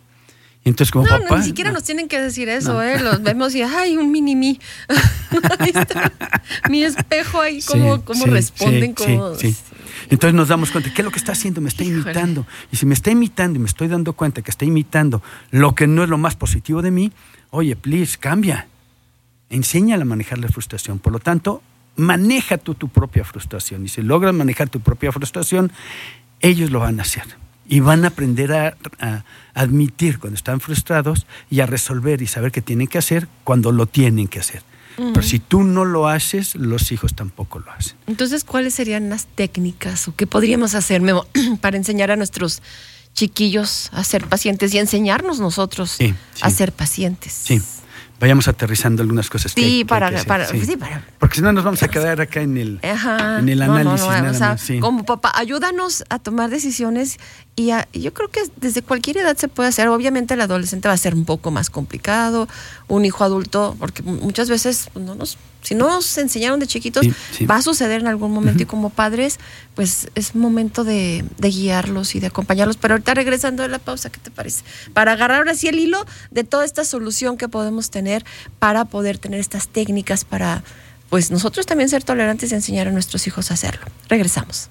Y entonces como no, papá... No, ni siquiera no. Nos tienen que decir eso, no. ¿eh? Los vemos y, ay, un mini-mí. Ahí está mi espejo ahí, cómo, sí, cómo sí, responden. Sí, cómo... sí, sí. Entonces nos damos cuenta, ¿qué es lo que está haciendo? Me está imitando. Híjole. Y si me está imitando y me estoy dando cuenta que está imitando lo que no es lo más positivo de mí, oye, please, cambia. Enséñale a manejar la frustración. Por lo tanto, maneja tú tu propia frustración. Y si logras manejar tu propia frustración, ellos lo van a hacer. Y van a aprender a, a admitir cuando están frustrados y a resolver y saber qué tienen que hacer cuando lo tienen que hacer. Uh-huh. Pero si tú no lo haces, los hijos tampoco lo hacen. Entonces, ¿cuáles serían las técnicas o qué podríamos hacer, Memo, para enseñar a nuestros chiquillos a ser pacientes y enseñarnos nosotros sí, sí. a ser pacientes? Sí. Vayamos aterrizando algunas cosas que, sí, que, para, que para, sí. Sí, para. Porque si no nos vamos a quedar acá en el, Ajá. en el análisis. No, no, no, nada o sea, más, sí. Como papá, ayúdanos a tomar decisiones y a, yo creo que desde cualquier edad se puede hacer. Obviamente el adolescente va a ser un poco más complicado, un hijo adulto, porque muchas veces no nos, si no nos enseñaron de chiquitos, sí, sí. va a suceder en algún momento. Uh-huh. Y como padres, pues es momento de, de guiarlos y de acompañarlos. Pero ahorita regresando de la pausa, ¿qué te parece? Para agarrar ahora sí el hilo de toda esta solución que podemos tener para poder tener estas técnicas para, pues nosotros también ser tolerantes y enseñar a nuestros hijos a hacerlo. Regresamos.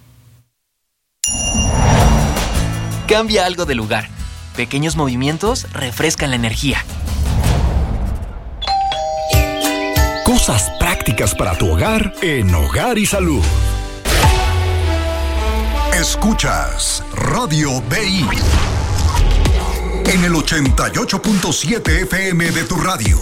Cambia algo de lugar. Pequeños movimientos refrescan la energía. Cosas prácticas para tu hogar en Hogar y Salud. Escuchas Radio B I en el ochenta y ocho punto siete F M de tu radio.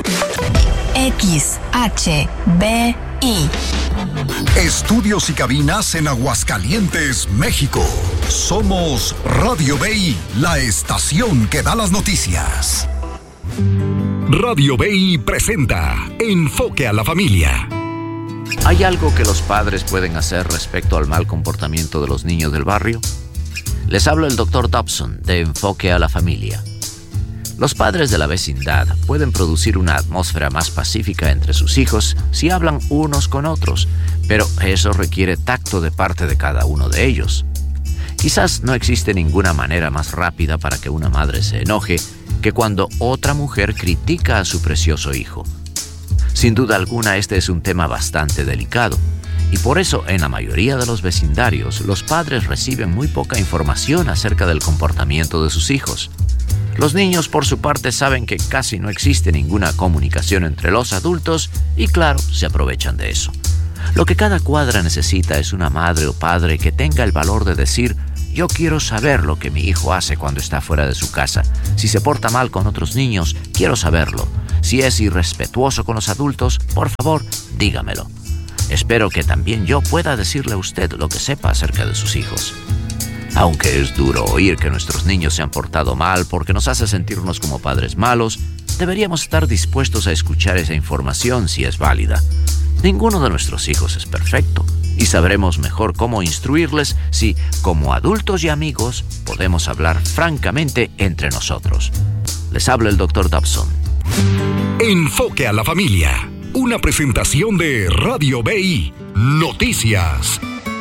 X H B I. Estudios y cabinas en Aguascalientes, México. Somos Radio B I, la estación que da las noticias. Radio B I presenta Enfoque a la Familia. ¿Hay algo que los padres pueden hacer respecto al mal comportamiento de los niños del barrio? Les habla el doctor Dobson de Enfoque a la Familia. Los padres de la vecindad pueden producir una atmósfera más pacífica entre sus hijos si hablan unos con otros, pero eso requiere tacto de parte de cada uno de ellos. Quizás no existe ninguna manera más rápida para que una madre se enoje que cuando otra mujer critica a su precioso hijo. Sin duda alguna, este es un tema bastante delicado, y por eso en la mayoría de los vecindarios los padres reciben muy poca información acerca del comportamiento de sus hijos. Los niños, por su parte, saben que casi no existe ninguna comunicación entre los adultos y, claro, se aprovechan de eso. Lo que cada cuadra necesita es una madre o padre que tenga el valor de decir: yo quiero saber lo que mi hijo hace cuando está fuera de su casa. Si se porta mal con otros niños, quiero saberlo. Si es irrespetuoso con los adultos, por favor, dígamelo. Espero que también yo pueda decirle a usted lo que sepa acerca de sus hijos. Aunque es duro oír que nuestros niños se han portado mal porque nos hace sentirnos como padres malos, deberíamos estar dispuestos a escuchar esa información si es válida. Ninguno de nuestros hijos es perfecto y sabremos mejor cómo instruirles si, como adultos y amigos, podemos hablar francamente entre nosotros. Les habla el doctor Dobson. Enfoque a la familia. Una presentación de Radio B I Noticias.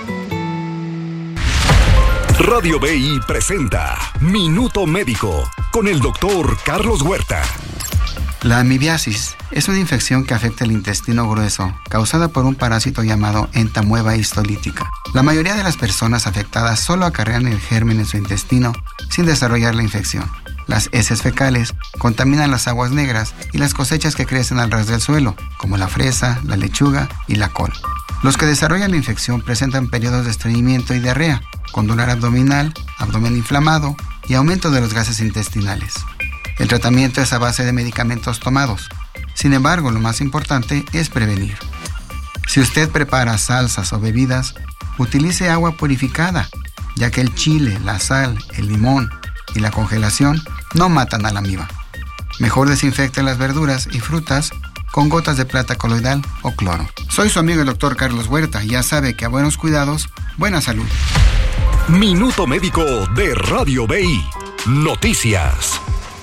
Radio B I presenta Minuto Médico con el doctor Carlos Huerta. La amibiasis es una infección que afecta el intestino grueso, causada por un parásito llamado entamueba histolítica. La mayoría de las personas afectadas solo acarrean el germen en su intestino sin desarrollar la infección. Las heces fecales contaminan las aguas negras y las cosechas que crecen al ras del suelo, como la fresa, la lechuga y la col. Los que desarrollan la infección presentan periodos de estreñimiento y diarrea, con dolor abdominal, abdomen inflamado y aumento de los gases intestinales. El tratamiento es a base de medicamentos tomados. Sin embargo, lo más importante es prevenir. Si usted prepara salsas o bebidas, utilice agua purificada, ya que el chile, la sal, el limón y la congelación no matan a la amiba. Mejor desinfecte las verduras y frutas con gotas de plata coloidal o cloro. Soy su amigo el doctor Carlos Huerta y ya sabe que a buenos cuidados, buena salud. Minuto Médico de Radio B I Noticias.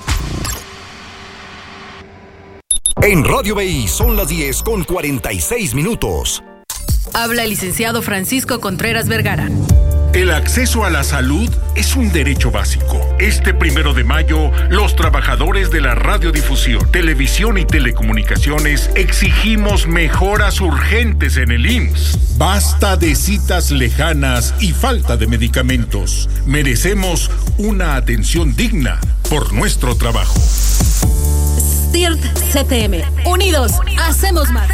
En Radio B I son las diez con cuarenta y seis minutos. Habla el licenciado Francisco Contreras Vergara. El acceso a la salud es un derecho básico. Este primero de mayo, los trabajadores de la radiodifusión, televisión y telecomunicaciones exigimos mejoras urgentes en el I M S S. Basta de citas lejanas y falta de medicamentos. Merecemos una atención digna por nuestro trabajo. S T I R T C T M. Unidos, hacemos más.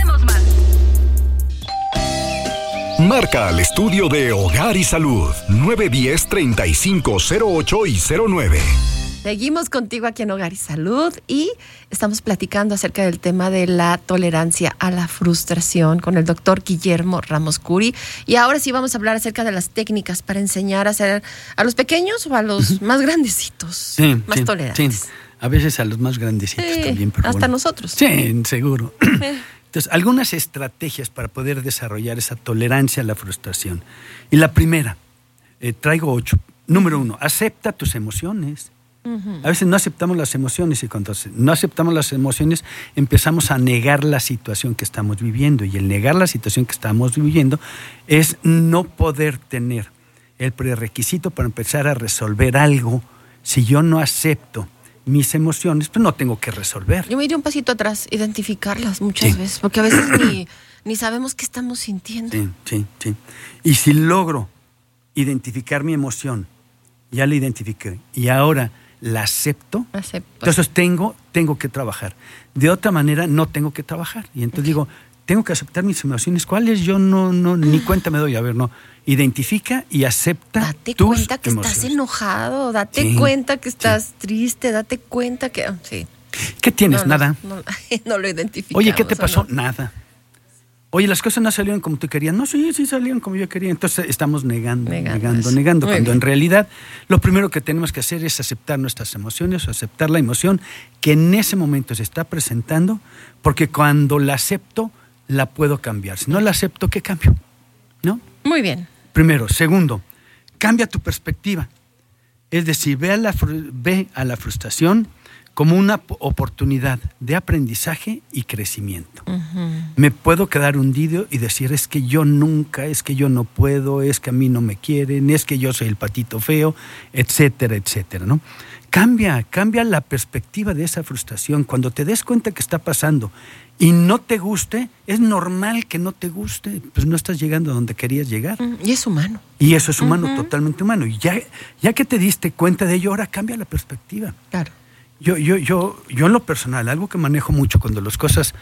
Marca al estudio de Hogar y Salud nueve uno cero, treinta y cinco cero ocho y cero nueve. Seguimos contigo aquí en Hogar y Salud y estamos platicando acerca del tema de la tolerancia a la frustración con el doctor Guillermo Ramos Curi. Y ahora sí vamos a hablar acerca de las técnicas para enseñar a ser a los pequeños o a los más grandecitos, sí, más sí, tolerantes. Sí. A veces a los más grandecitos sí, también. Pero hasta bueno. nosotros. Sí, seguro. Entonces, algunas estrategias para poder desarrollar esa tolerancia a la frustración. Y la primera, eh, traigo ocho. Número uno, acepta tus emociones. Uh-huh. A veces no aceptamos las emociones y cuando no aceptamos las emociones empezamos a negar la situación que estamos viviendo. Y el negar la situación que estamos viviendo es no poder tener el prerequisito para empezar a resolver algo. Si yo no acepto mis emociones, pues no tengo que resolver. Yo me iría un pasito atrás, identificarlas muchas sí. veces, porque a veces ni, ni sabemos qué estamos sintiendo. Sí, sí, sí. Y si logro identificar mi emoción, ya la identifiqué, y ahora la acepto, Acepto. entonces tengo, tengo que trabajar. De otra manera, no tengo que trabajar. Y entonces okay. digo, tengo que aceptar mis emociones. ¿Cuáles? Yo no, no, ni cuenta me doy. A ver, no. Identifica y acepta date tus cuenta que emociones. Estás enojado, date sí, cuenta que estás sí. triste, date cuenta que... Sí. ¿Qué tienes? No, Nada. No, no, no lo identificamos. Oye, ¿qué te pasó? No? Nada. Oye, las cosas no salieron como tú querías. No, sí, sí salieron como yo quería. Entonces estamos negando, negando, negando, negando cuando bien. En realidad lo primero que tenemos que hacer es aceptar nuestras emociones o aceptar la emoción que en ese momento se está presentando, porque cuando la acepto, la puedo cambiar. Si no la acepto, ¿qué cambio? ¿No? Muy bien. Primero. Segundo, cambia tu perspectiva. Es decir, ve a la, ve a la frustración como una oportunidad de aprendizaje y crecimiento. Uh-huh. Me puedo quedar hundido y decir, es que yo nunca, es que yo no puedo, es que a mí no me quieren, es que yo soy el patito feo, etcétera, etcétera, ¿no? Cambia, cambia la perspectiva de esa frustración. Cuando te des cuenta que está pasando y no te guste, es normal que no te guste, pues no estás llegando a donde querías llegar. Y es humano. Y eso es humano, uh-huh. totalmente humano. Y ya, ya que te diste cuenta de ello, ahora cambia la perspectiva. Claro. Yo, yo, yo, yo en lo personal, algo que manejo mucho cuando las cosas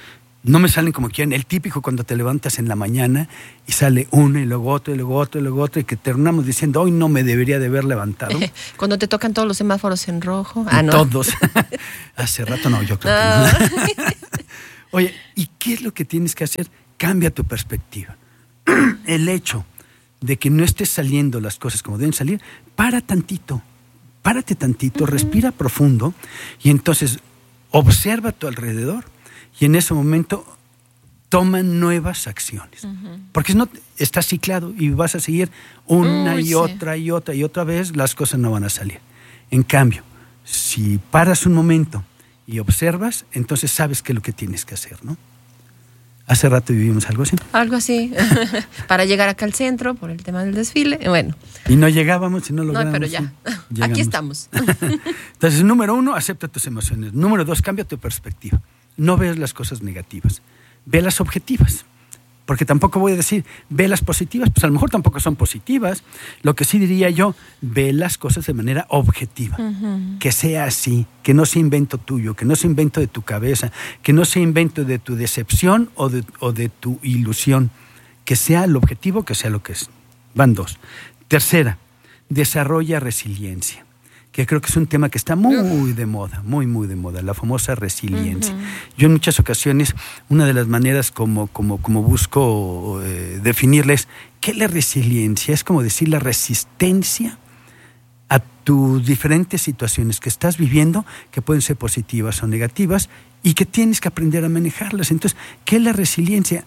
no me salen como quieren. El típico cuando te levantas en la mañana y sale uno y luego otro y luego otro y luego otro y que terminamos diciendo, hoy no me debería de haber levantado. Cuando te tocan todos los semáforos en rojo. Ah, no. Todos. Hace rato no, yo creo no. que no. Oye, ¿y qué es lo que tienes que hacer? Cambia tu perspectiva. El hecho de que no estés saliendo las cosas como deben salir, para tantito, párate tantito, uh-huh. respira profundo y entonces observa a tu alrededor y en ese momento toma nuevas acciones. Uh-huh. Porque si no, estás ciclado y vas a seguir una Uy, y sí. otra y otra y otra vez, las cosas no van a salir. En cambio, si paras un momento y observas, entonces sabes qué es lo que tienes que hacer, ¿no? Hace rato vivimos algo así. Algo así. Para llegar acá al centro por el tema del desfile. Bueno. Y no llegábamos y no lográbamos. No, pero ya. ¿Sí? Aquí estamos. Entonces, número uno, acepta tus emociones. Número dos, cambia tu perspectiva. No veas las cosas negativas. Ve las objetivas. Porque tampoco voy a decir, ve las positivas, pues a lo mejor tampoco son positivas. Lo que sí diría yo, ve las cosas de manera objetiva. Uh-huh. Que sea así, que no sea invento tuyo, que no sea invento de tu cabeza, que no sea invento de tu decepción o de, o de tu ilusión. Que sea el objetivo, que sea lo que es. Van dos. Tercera, desarrolla resiliencia. Que creo que es un tema que está muy de moda, muy, muy de moda, la famosa resiliencia. Uh-huh. Yo en muchas ocasiones, una de las maneras como, como, como busco eh, definirles, ¿qué es la resiliencia? Es como decir la resistencia a tus diferentes situaciones que estás viviendo, que pueden ser positivas o negativas, y que tienes que aprender a manejarlas. Entonces, ¿qué es la resiliencia?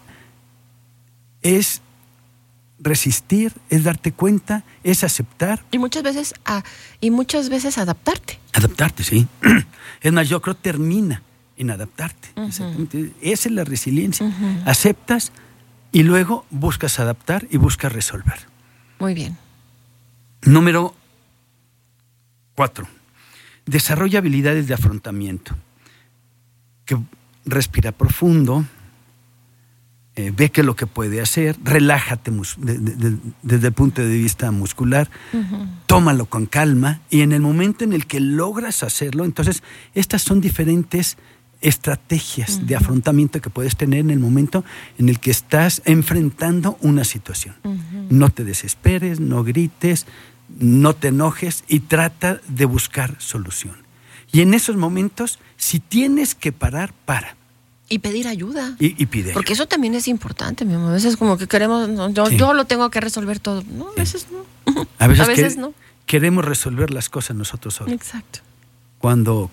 Es resistir, es darte cuenta, es aceptar. Y muchas veces, ah, y muchas veces adaptarte. Adaptarte, sí. Es más, yo creo que termina en adaptarte. Uh-huh. Exactamente. Esa es la resiliencia. Uh-huh. Aceptas y luego buscas adaptar y buscas resolver. Muy bien. Número cuatro. Desarrolla habilidades de afrontamiento. Que respira profundo. Eh, ve qué es lo que puede hacer, relájate mus- de, de, de, desde el punto de vista muscular, uh-huh. tómalo con calma y en el momento en el que logras hacerlo, entonces estas son diferentes estrategias uh-huh. de afrontamiento que puedes tener en el momento en el que estás enfrentando una situación. Uh-huh. No te desesperes, no grites, no te enojes y trata de buscar solución. Y en esos momentos, si tienes que parar, para. Y pedir ayuda. Y, y pide. Porque eso también es importante, mi amor. A veces como que queremos, no, yo, sí. yo lo tengo que resolver todo. No, a veces no. A veces, a veces que, no. Queremos resolver las cosas nosotros solos. Exacto. Cuando,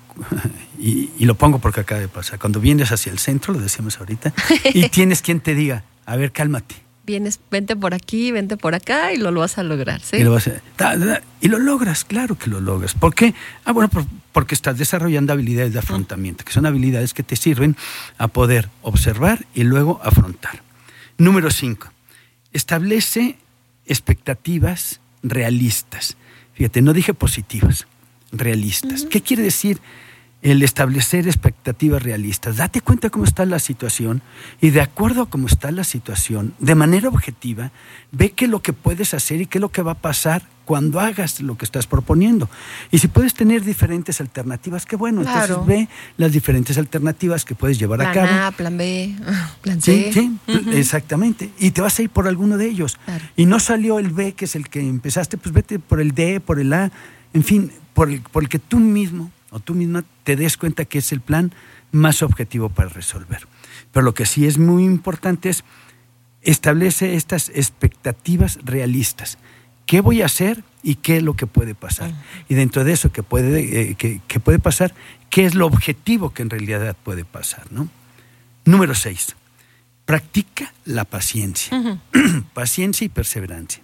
y, y lo pongo porque acaba de pasar, cuando vienes hacia el centro, lo decíamos ahorita, y tienes quien te diga, a ver, cálmate. Vienes, vente por aquí, vente por acá y lo, lo vas a lograr, ¿sí? Y lo, vas a, da, da, y lo logras, claro que lo logras. ¿Por qué? Ah, bueno, por, porque estás desarrollando habilidades de afrontamiento, que son habilidades que te sirven a poder observar y luego afrontar. Número cinco, establece expectativas realistas. Fíjate, no dije positivas, realistas. Uh-huh. ¿Qué quiere decir el establecer expectativas realistas? Date cuenta cómo está la situación y de acuerdo a cómo está la situación, de manera objetiva, ve qué es lo que puedes hacer y qué es lo que va a pasar cuando hagas lo que estás proponiendo. Y si puedes tener diferentes alternativas, qué bueno. Claro. Entonces ve las diferentes alternativas que puedes llevar plan a cabo. Plan A, plan B, plan C. Sí, sí, uh-huh. exactamente. Y te vas a ir por alguno de ellos. Claro. Y no salió el B, que es el que empezaste, pues vete por el D, por el A, en fin, por el, por el que tú mismo o tú misma te des cuenta que es el plan más objetivo para resolver. Pero lo que sí es muy importante es establece estas expectativas realistas. ¿Qué voy a hacer y qué es lo que puede pasar? Uh-huh. Y dentro de eso que puede, eh, que, que puede pasar, ¿qué es lo objetivo que en realidad puede pasar, ¿no? Número seis, practica la paciencia. Uh-huh. Paciencia y perseverancia.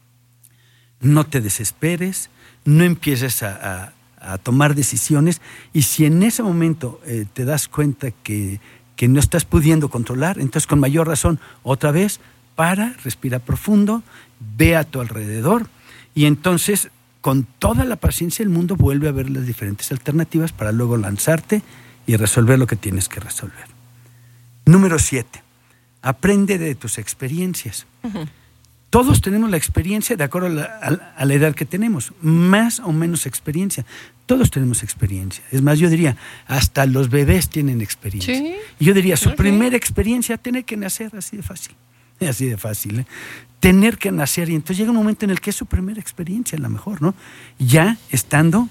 No te desesperes, no empieces a... a a tomar decisiones, y si en ese momento eh, te das cuenta que, que no estás pudiendo controlar, entonces con mayor razón, otra vez, para, respira profundo, ve a tu alrededor, y entonces con toda la paciencia del mundo vuelve a ver las diferentes alternativas para luego lanzarte y resolver lo que tienes que resolver. Número siete, aprende de tus experiencias. Uh-huh. todos tenemos la experiencia de acuerdo a la, a, a la edad que tenemos, más o menos experiencia. Todos tenemos experiencia. Es más, yo diría, hasta los bebés tienen experiencia. ¿Sí? Y yo diría, su okay. primera experiencia, tener que nacer, así de fácil. Así de fácil, ¿eh? Tener que nacer. Y entonces llega un momento en el que es su primera experiencia, a lo mejor, ¿no? Ya estando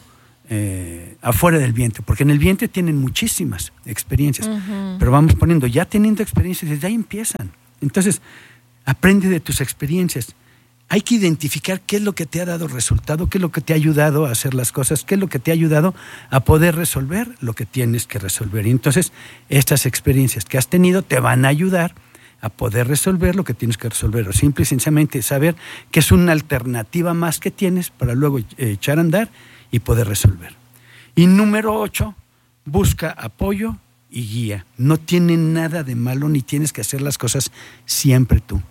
eh, afuera del vientre, porque en el vientre tienen muchísimas experiencias. Uh-huh. Pero vamos poniendo, ya teniendo experiencias, desde ahí empiezan. Entonces, aprende de tus experiencias. Hay que identificar qué es lo que te ha dado resultado, qué es lo que te ha ayudado a hacer las cosas, qué es lo que te ha ayudado a poder resolver lo que tienes que resolver. Y entonces, estas experiencias que has tenido te van a ayudar a poder resolver lo que tienes que resolver. O simple y sencillamente saber que es una alternativa más que tienes para luego echar a andar y poder resolver. Y número ocho, busca apoyo y guía. No tiene nada de malo ni tienes que hacer las cosas siempre tú.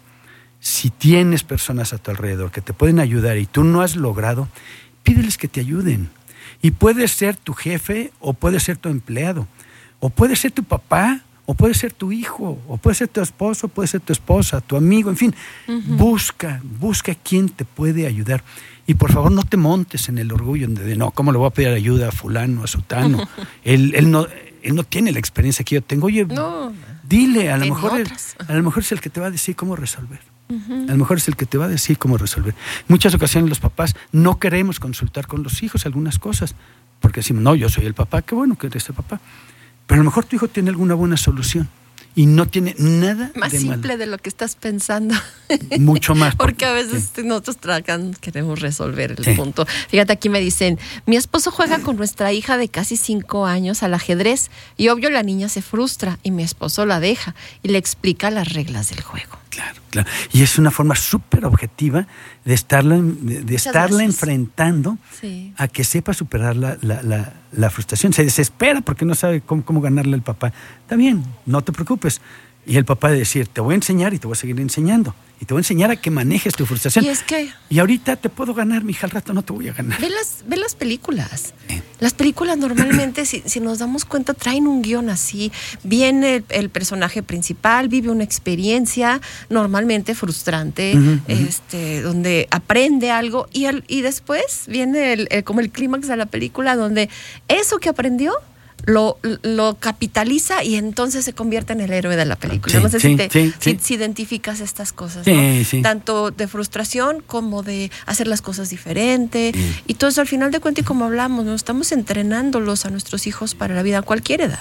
Si tienes personas a tu alrededor que te pueden ayudar y tú no has logrado, pídeles que te ayuden. Y puede ser tu jefe o puede ser tu empleado, o puede ser tu papá, o puede ser tu hijo, o puede ser tu esposo, puede ser tu esposa, tu amigo, en fin. Uh-huh. Busca, busca quién te puede ayudar. Y por favor no te montes en el orgullo de, de no, ¿cómo le voy a pedir ayuda a fulano, a sutano? Uh-huh. él, él, no, él no tiene la experiencia que yo tengo. Oye, no, dile, a lo, mejor él, a lo mejor es el que te va a decir cómo resolver. Uh-huh. A lo mejor es el que te va a decir cómo resolver. Muchas ocasiones los papás no queremos consultar con los hijos algunas cosas, porque decimos, no, yo soy el papá, qué bueno que eres el papá. Pero a lo mejor tu hijo tiene alguna buena solución y no tiene nada más de simple malo. De lo que estás pensando. Mucho más. Porque, porque a veces sí. nosotros tragan, queremos resolver el sí. punto. Fíjate, aquí me dicen, mi esposo juega con nuestra hija de casi cinco años al ajedrez y obvio la niña se frustra y mi esposo la deja y le explica las reglas del juego. Claro, claro. Y es una forma súper objetiva de estarla, de, de estarla enfrentando sí. a que sepa superar la, la, la, la frustración. Se desespera porque no sabe cómo, cómo ganarle al papá. Está bien, no te preocupes. Y el papá de decir, te voy a enseñar y te voy a seguir enseñando. Y te voy a enseñar a que manejes tu frustración. Y es que... Y ahorita te puedo ganar, mija, al rato no te voy a ganar. Ve las, ve las películas. Eh. Las películas normalmente, si, si nos damos cuenta, traen un guión así. Viene el, el personaje principal, vive una experiencia normalmente frustrante, uh-huh, este, uh-huh. donde aprende algo. Y, el, y después viene el, el, como el clímax de la película, donde eso que aprendió... Lo, lo capitaliza y entonces se convierte en el héroe de la película. Sí, no sé sí, si, te, sí, si, sí. si identificas estas cosas, sí, ¿no? Sí. Tanto de frustración como de hacer las cosas diferente. Sí. Y todo eso al final de cuentas, y como hablamos, ¿no? Estamos entrenándolos a nuestros hijos para la vida a cualquier edad.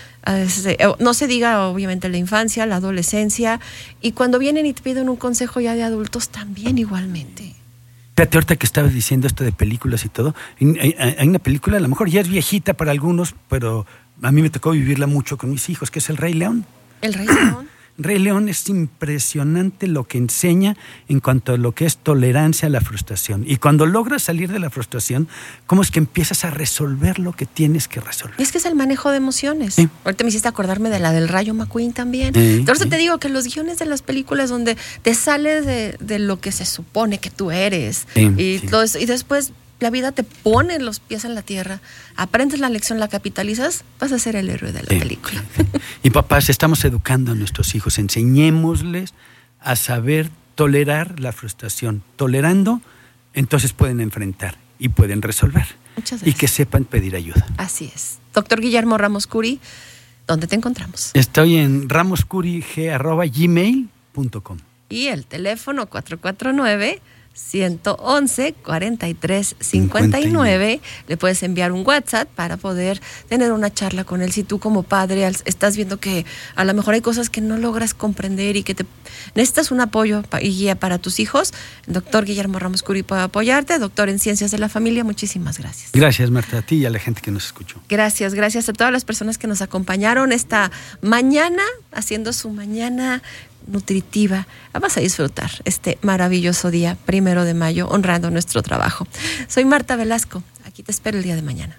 No se diga obviamente la infancia, la adolescencia, y cuando vienen y te piden un consejo ya de adultos también igualmente. Fíjate, ahorita que estabas diciendo esto de películas y todo, hay, hay una película, a lo mejor ya es viejita para algunos, pero a mí me tocó vivirla mucho con mis hijos, que es El Rey León. ¿El Rey León? Rey León es impresionante lo que enseña en cuanto a lo que es tolerancia a la frustración. Y cuando logras salir de la frustración, ¿cómo es que empiezas a resolver lo que tienes que resolver? Es que es el manejo de emociones. Sí. Ahorita me hiciste acordarme de la del Rayo McQueen también. Sí, Entonces sí. te digo que los guiones de las películas donde te sales de, de lo que se supone que tú eres sí, y, sí. Todo eso, y después la vida te pone los pies en la tierra, aprendes la lección, la capitalizas, vas a ser el héroe de la sí, película. Sí, sí. Y papás, estamos educando a nuestros hijos, enseñémosles a saber tolerar la frustración. Tolerando, entonces pueden enfrentar y pueden resolver. Muchas gracias. Y que sepan pedir ayuda. Así es. Doctor Guillermo Ramos Curi, ¿dónde te encontramos? Estoy en ramoscurig arroba gmail punto com. Y el teléfono cuatro cuatro nueve, uno uno, cuatro tres cinco nueve. Le puedes enviar un WhatsApp para poder tener una charla con él. Si tú como padre estás viendo que a lo mejor hay cosas que no logras comprender y que te necesitas un apoyo y guía para tus hijos, el doctor Guillermo Ramos Curi puede apoyarte, doctor en Ciencias de la Familia. Muchísimas gracias. Gracias, Marta, a ti y a la gente que nos escuchó. Gracias, gracias a todas las personas que nos acompañaron esta mañana, haciendo su mañana nutritiva. Vamos a disfrutar este maravilloso día, primero de mayo, honrando nuestro trabajo. Soy Marta Velasco, aquí te espero el día de mañana.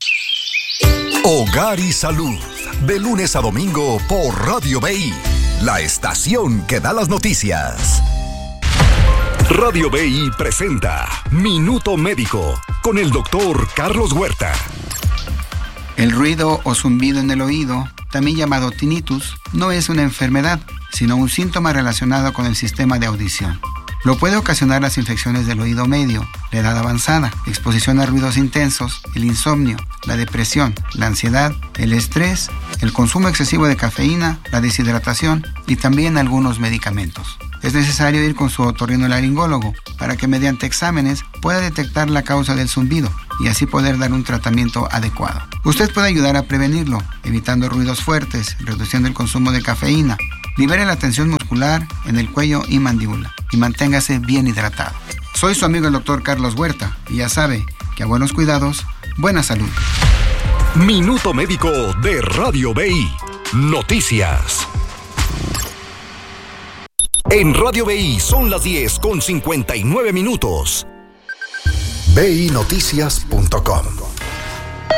Hogar y Salud, de lunes a domingo por Radio B I, la estación que da las noticias. Radio B I presenta Minuto Médico con el doctor Carlos Huerta. El ruido o zumbido en el oído, también llamado tinnitus, no es una enfermedad, sino un síntoma relacionado con el sistema de audición. Lo puede ocasionar las infecciones del oído medio, la edad avanzada, exposición a ruidos intensos, el insomnio, la depresión, la ansiedad, el estrés, el consumo excesivo de cafeína, la deshidratación y también algunos medicamentos. Es necesario ir con su otorrinolaringólogo para que mediante exámenes pueda detectar la causa del zumbido y así poder dar un tratamiento adecuado. Usted puede ayudar a prevenirlo, evitando ruidos fuertes, reduciendo el consumo de cafeína, libere la tensión muscular en el cuello y mandíbula y manténgase bien hidratado. Soy su amigo el doctor Carlos Huerta y ya sabe que a buenos cuidados, buena salud. Minuto Médico de Radio B I. Noticias. En Radio B I son las diez con cincuenta y nueve minutos. B I noticias punto com